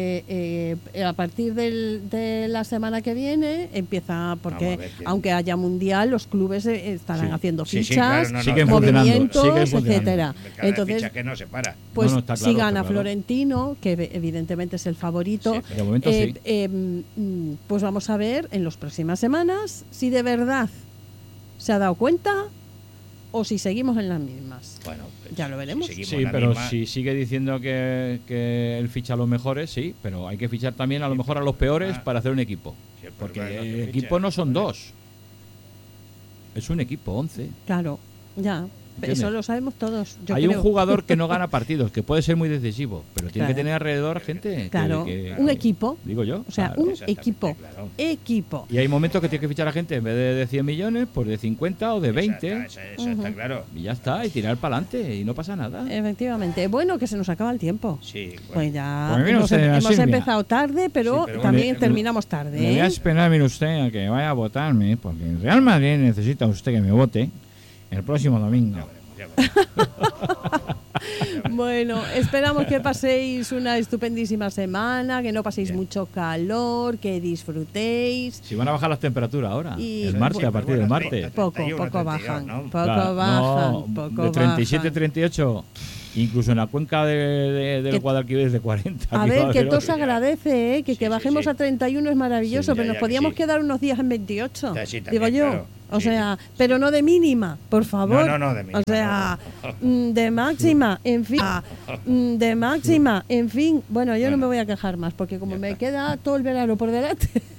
a partir de la semana que viene, empieza, porque
Vamos a ver quién-
aunque haya mundial, los clubes estarán
Sí.
haciendo
Sí, sí,
fichas,
claro, no, no,
Siguen
no,
funcionando,
movimientos,
siguen funcionando.
etcétera.
El mercado de
Entonces,
fichajes no se para.
pues
No, está
si
claro,
gana
está claro.
Florentino, que evidentemente es el favorito,
De momento sí.
pues vamos a ver en las próximas semanas si de verdad se ha dado cuenta o si seguimos en las mismas.
Bueno, pues,
Ya lo veremos.
si seguimos
Sí,
la
pero
misma-
si sigue diciendo que él ficha a los mejores, sí, pero hay que fichar también a lo mejor a los peores
Ah.
para hacer un equipo.
Sí, el
Porque
problema es que
el
ficha.
equipo no son 2, es un equipo 11.
Claro, ya.
¿entiendes?
Eso lo sabemos todos. Yo
Hay
creo.
un jugador que no gana partidos, que puede ser muy decisivo, pero tiene
Claro.
que tener alrededor gente.
Claro,
que-
un equipo.
Digo yo.
O sea,
Claro.
un
Exactamente,
equipo.
claro.
Equipo.
Y hay momentos que tienes que fichar a gente en vez de 100 millones, pues de 50 o de 20.
Eso está claro.
Y ya está, y tirar para adelante, y no pasa nada.
Efectivamente. Bueno, que se nos acaba el tiempo.
Sí, bueno.
Pues ya
Pues mire
hemos,
usted,
hemos
Silvia.
empezado tarde, pero,
Sí, pero
también
le-
terminamos tarde.
Le voy a esperar, mire usted, a que vaya a votarme, porque el Real Madrid necesita usted que me vote el próximo domingo.
Ya veremos.
Bueno, esperamos que paséis una estupendísima semana, que no paséis mucho calor, que disfrutéis.
Si van a bajar las temperaturas ahora,
Y-
el martes,
bueno,
a partir del martes.
Poco,
31,
poco
32,
bajan.
¿no?
Poco
Claro,
bajan,
no,
poco
de 37,
bajan.
38, incluso en la cuenca del
Que-
Guadalquivir es de 40.
A
aquí va
ver, que
haber
todo se
otro.
agradece, ¿eh? Que
Sí,
bajemos
sí.
a 31 es maravilloso,
Sí,
pero
ya,
nos
ya que
podíamos
sí.
quedar unos días en 28.
Sí, también,
digo yo.
claro.
O
Sí,
sea,
sí.
pero no de mínima, por favor.
No, de mínima,
O sea,
no.
de máxima, en fin. De máxima, en fin. Bueno, yo no
Bueno.
me voy a quejar más, porque como
Ya
me
está.
queda todo el verano por delante.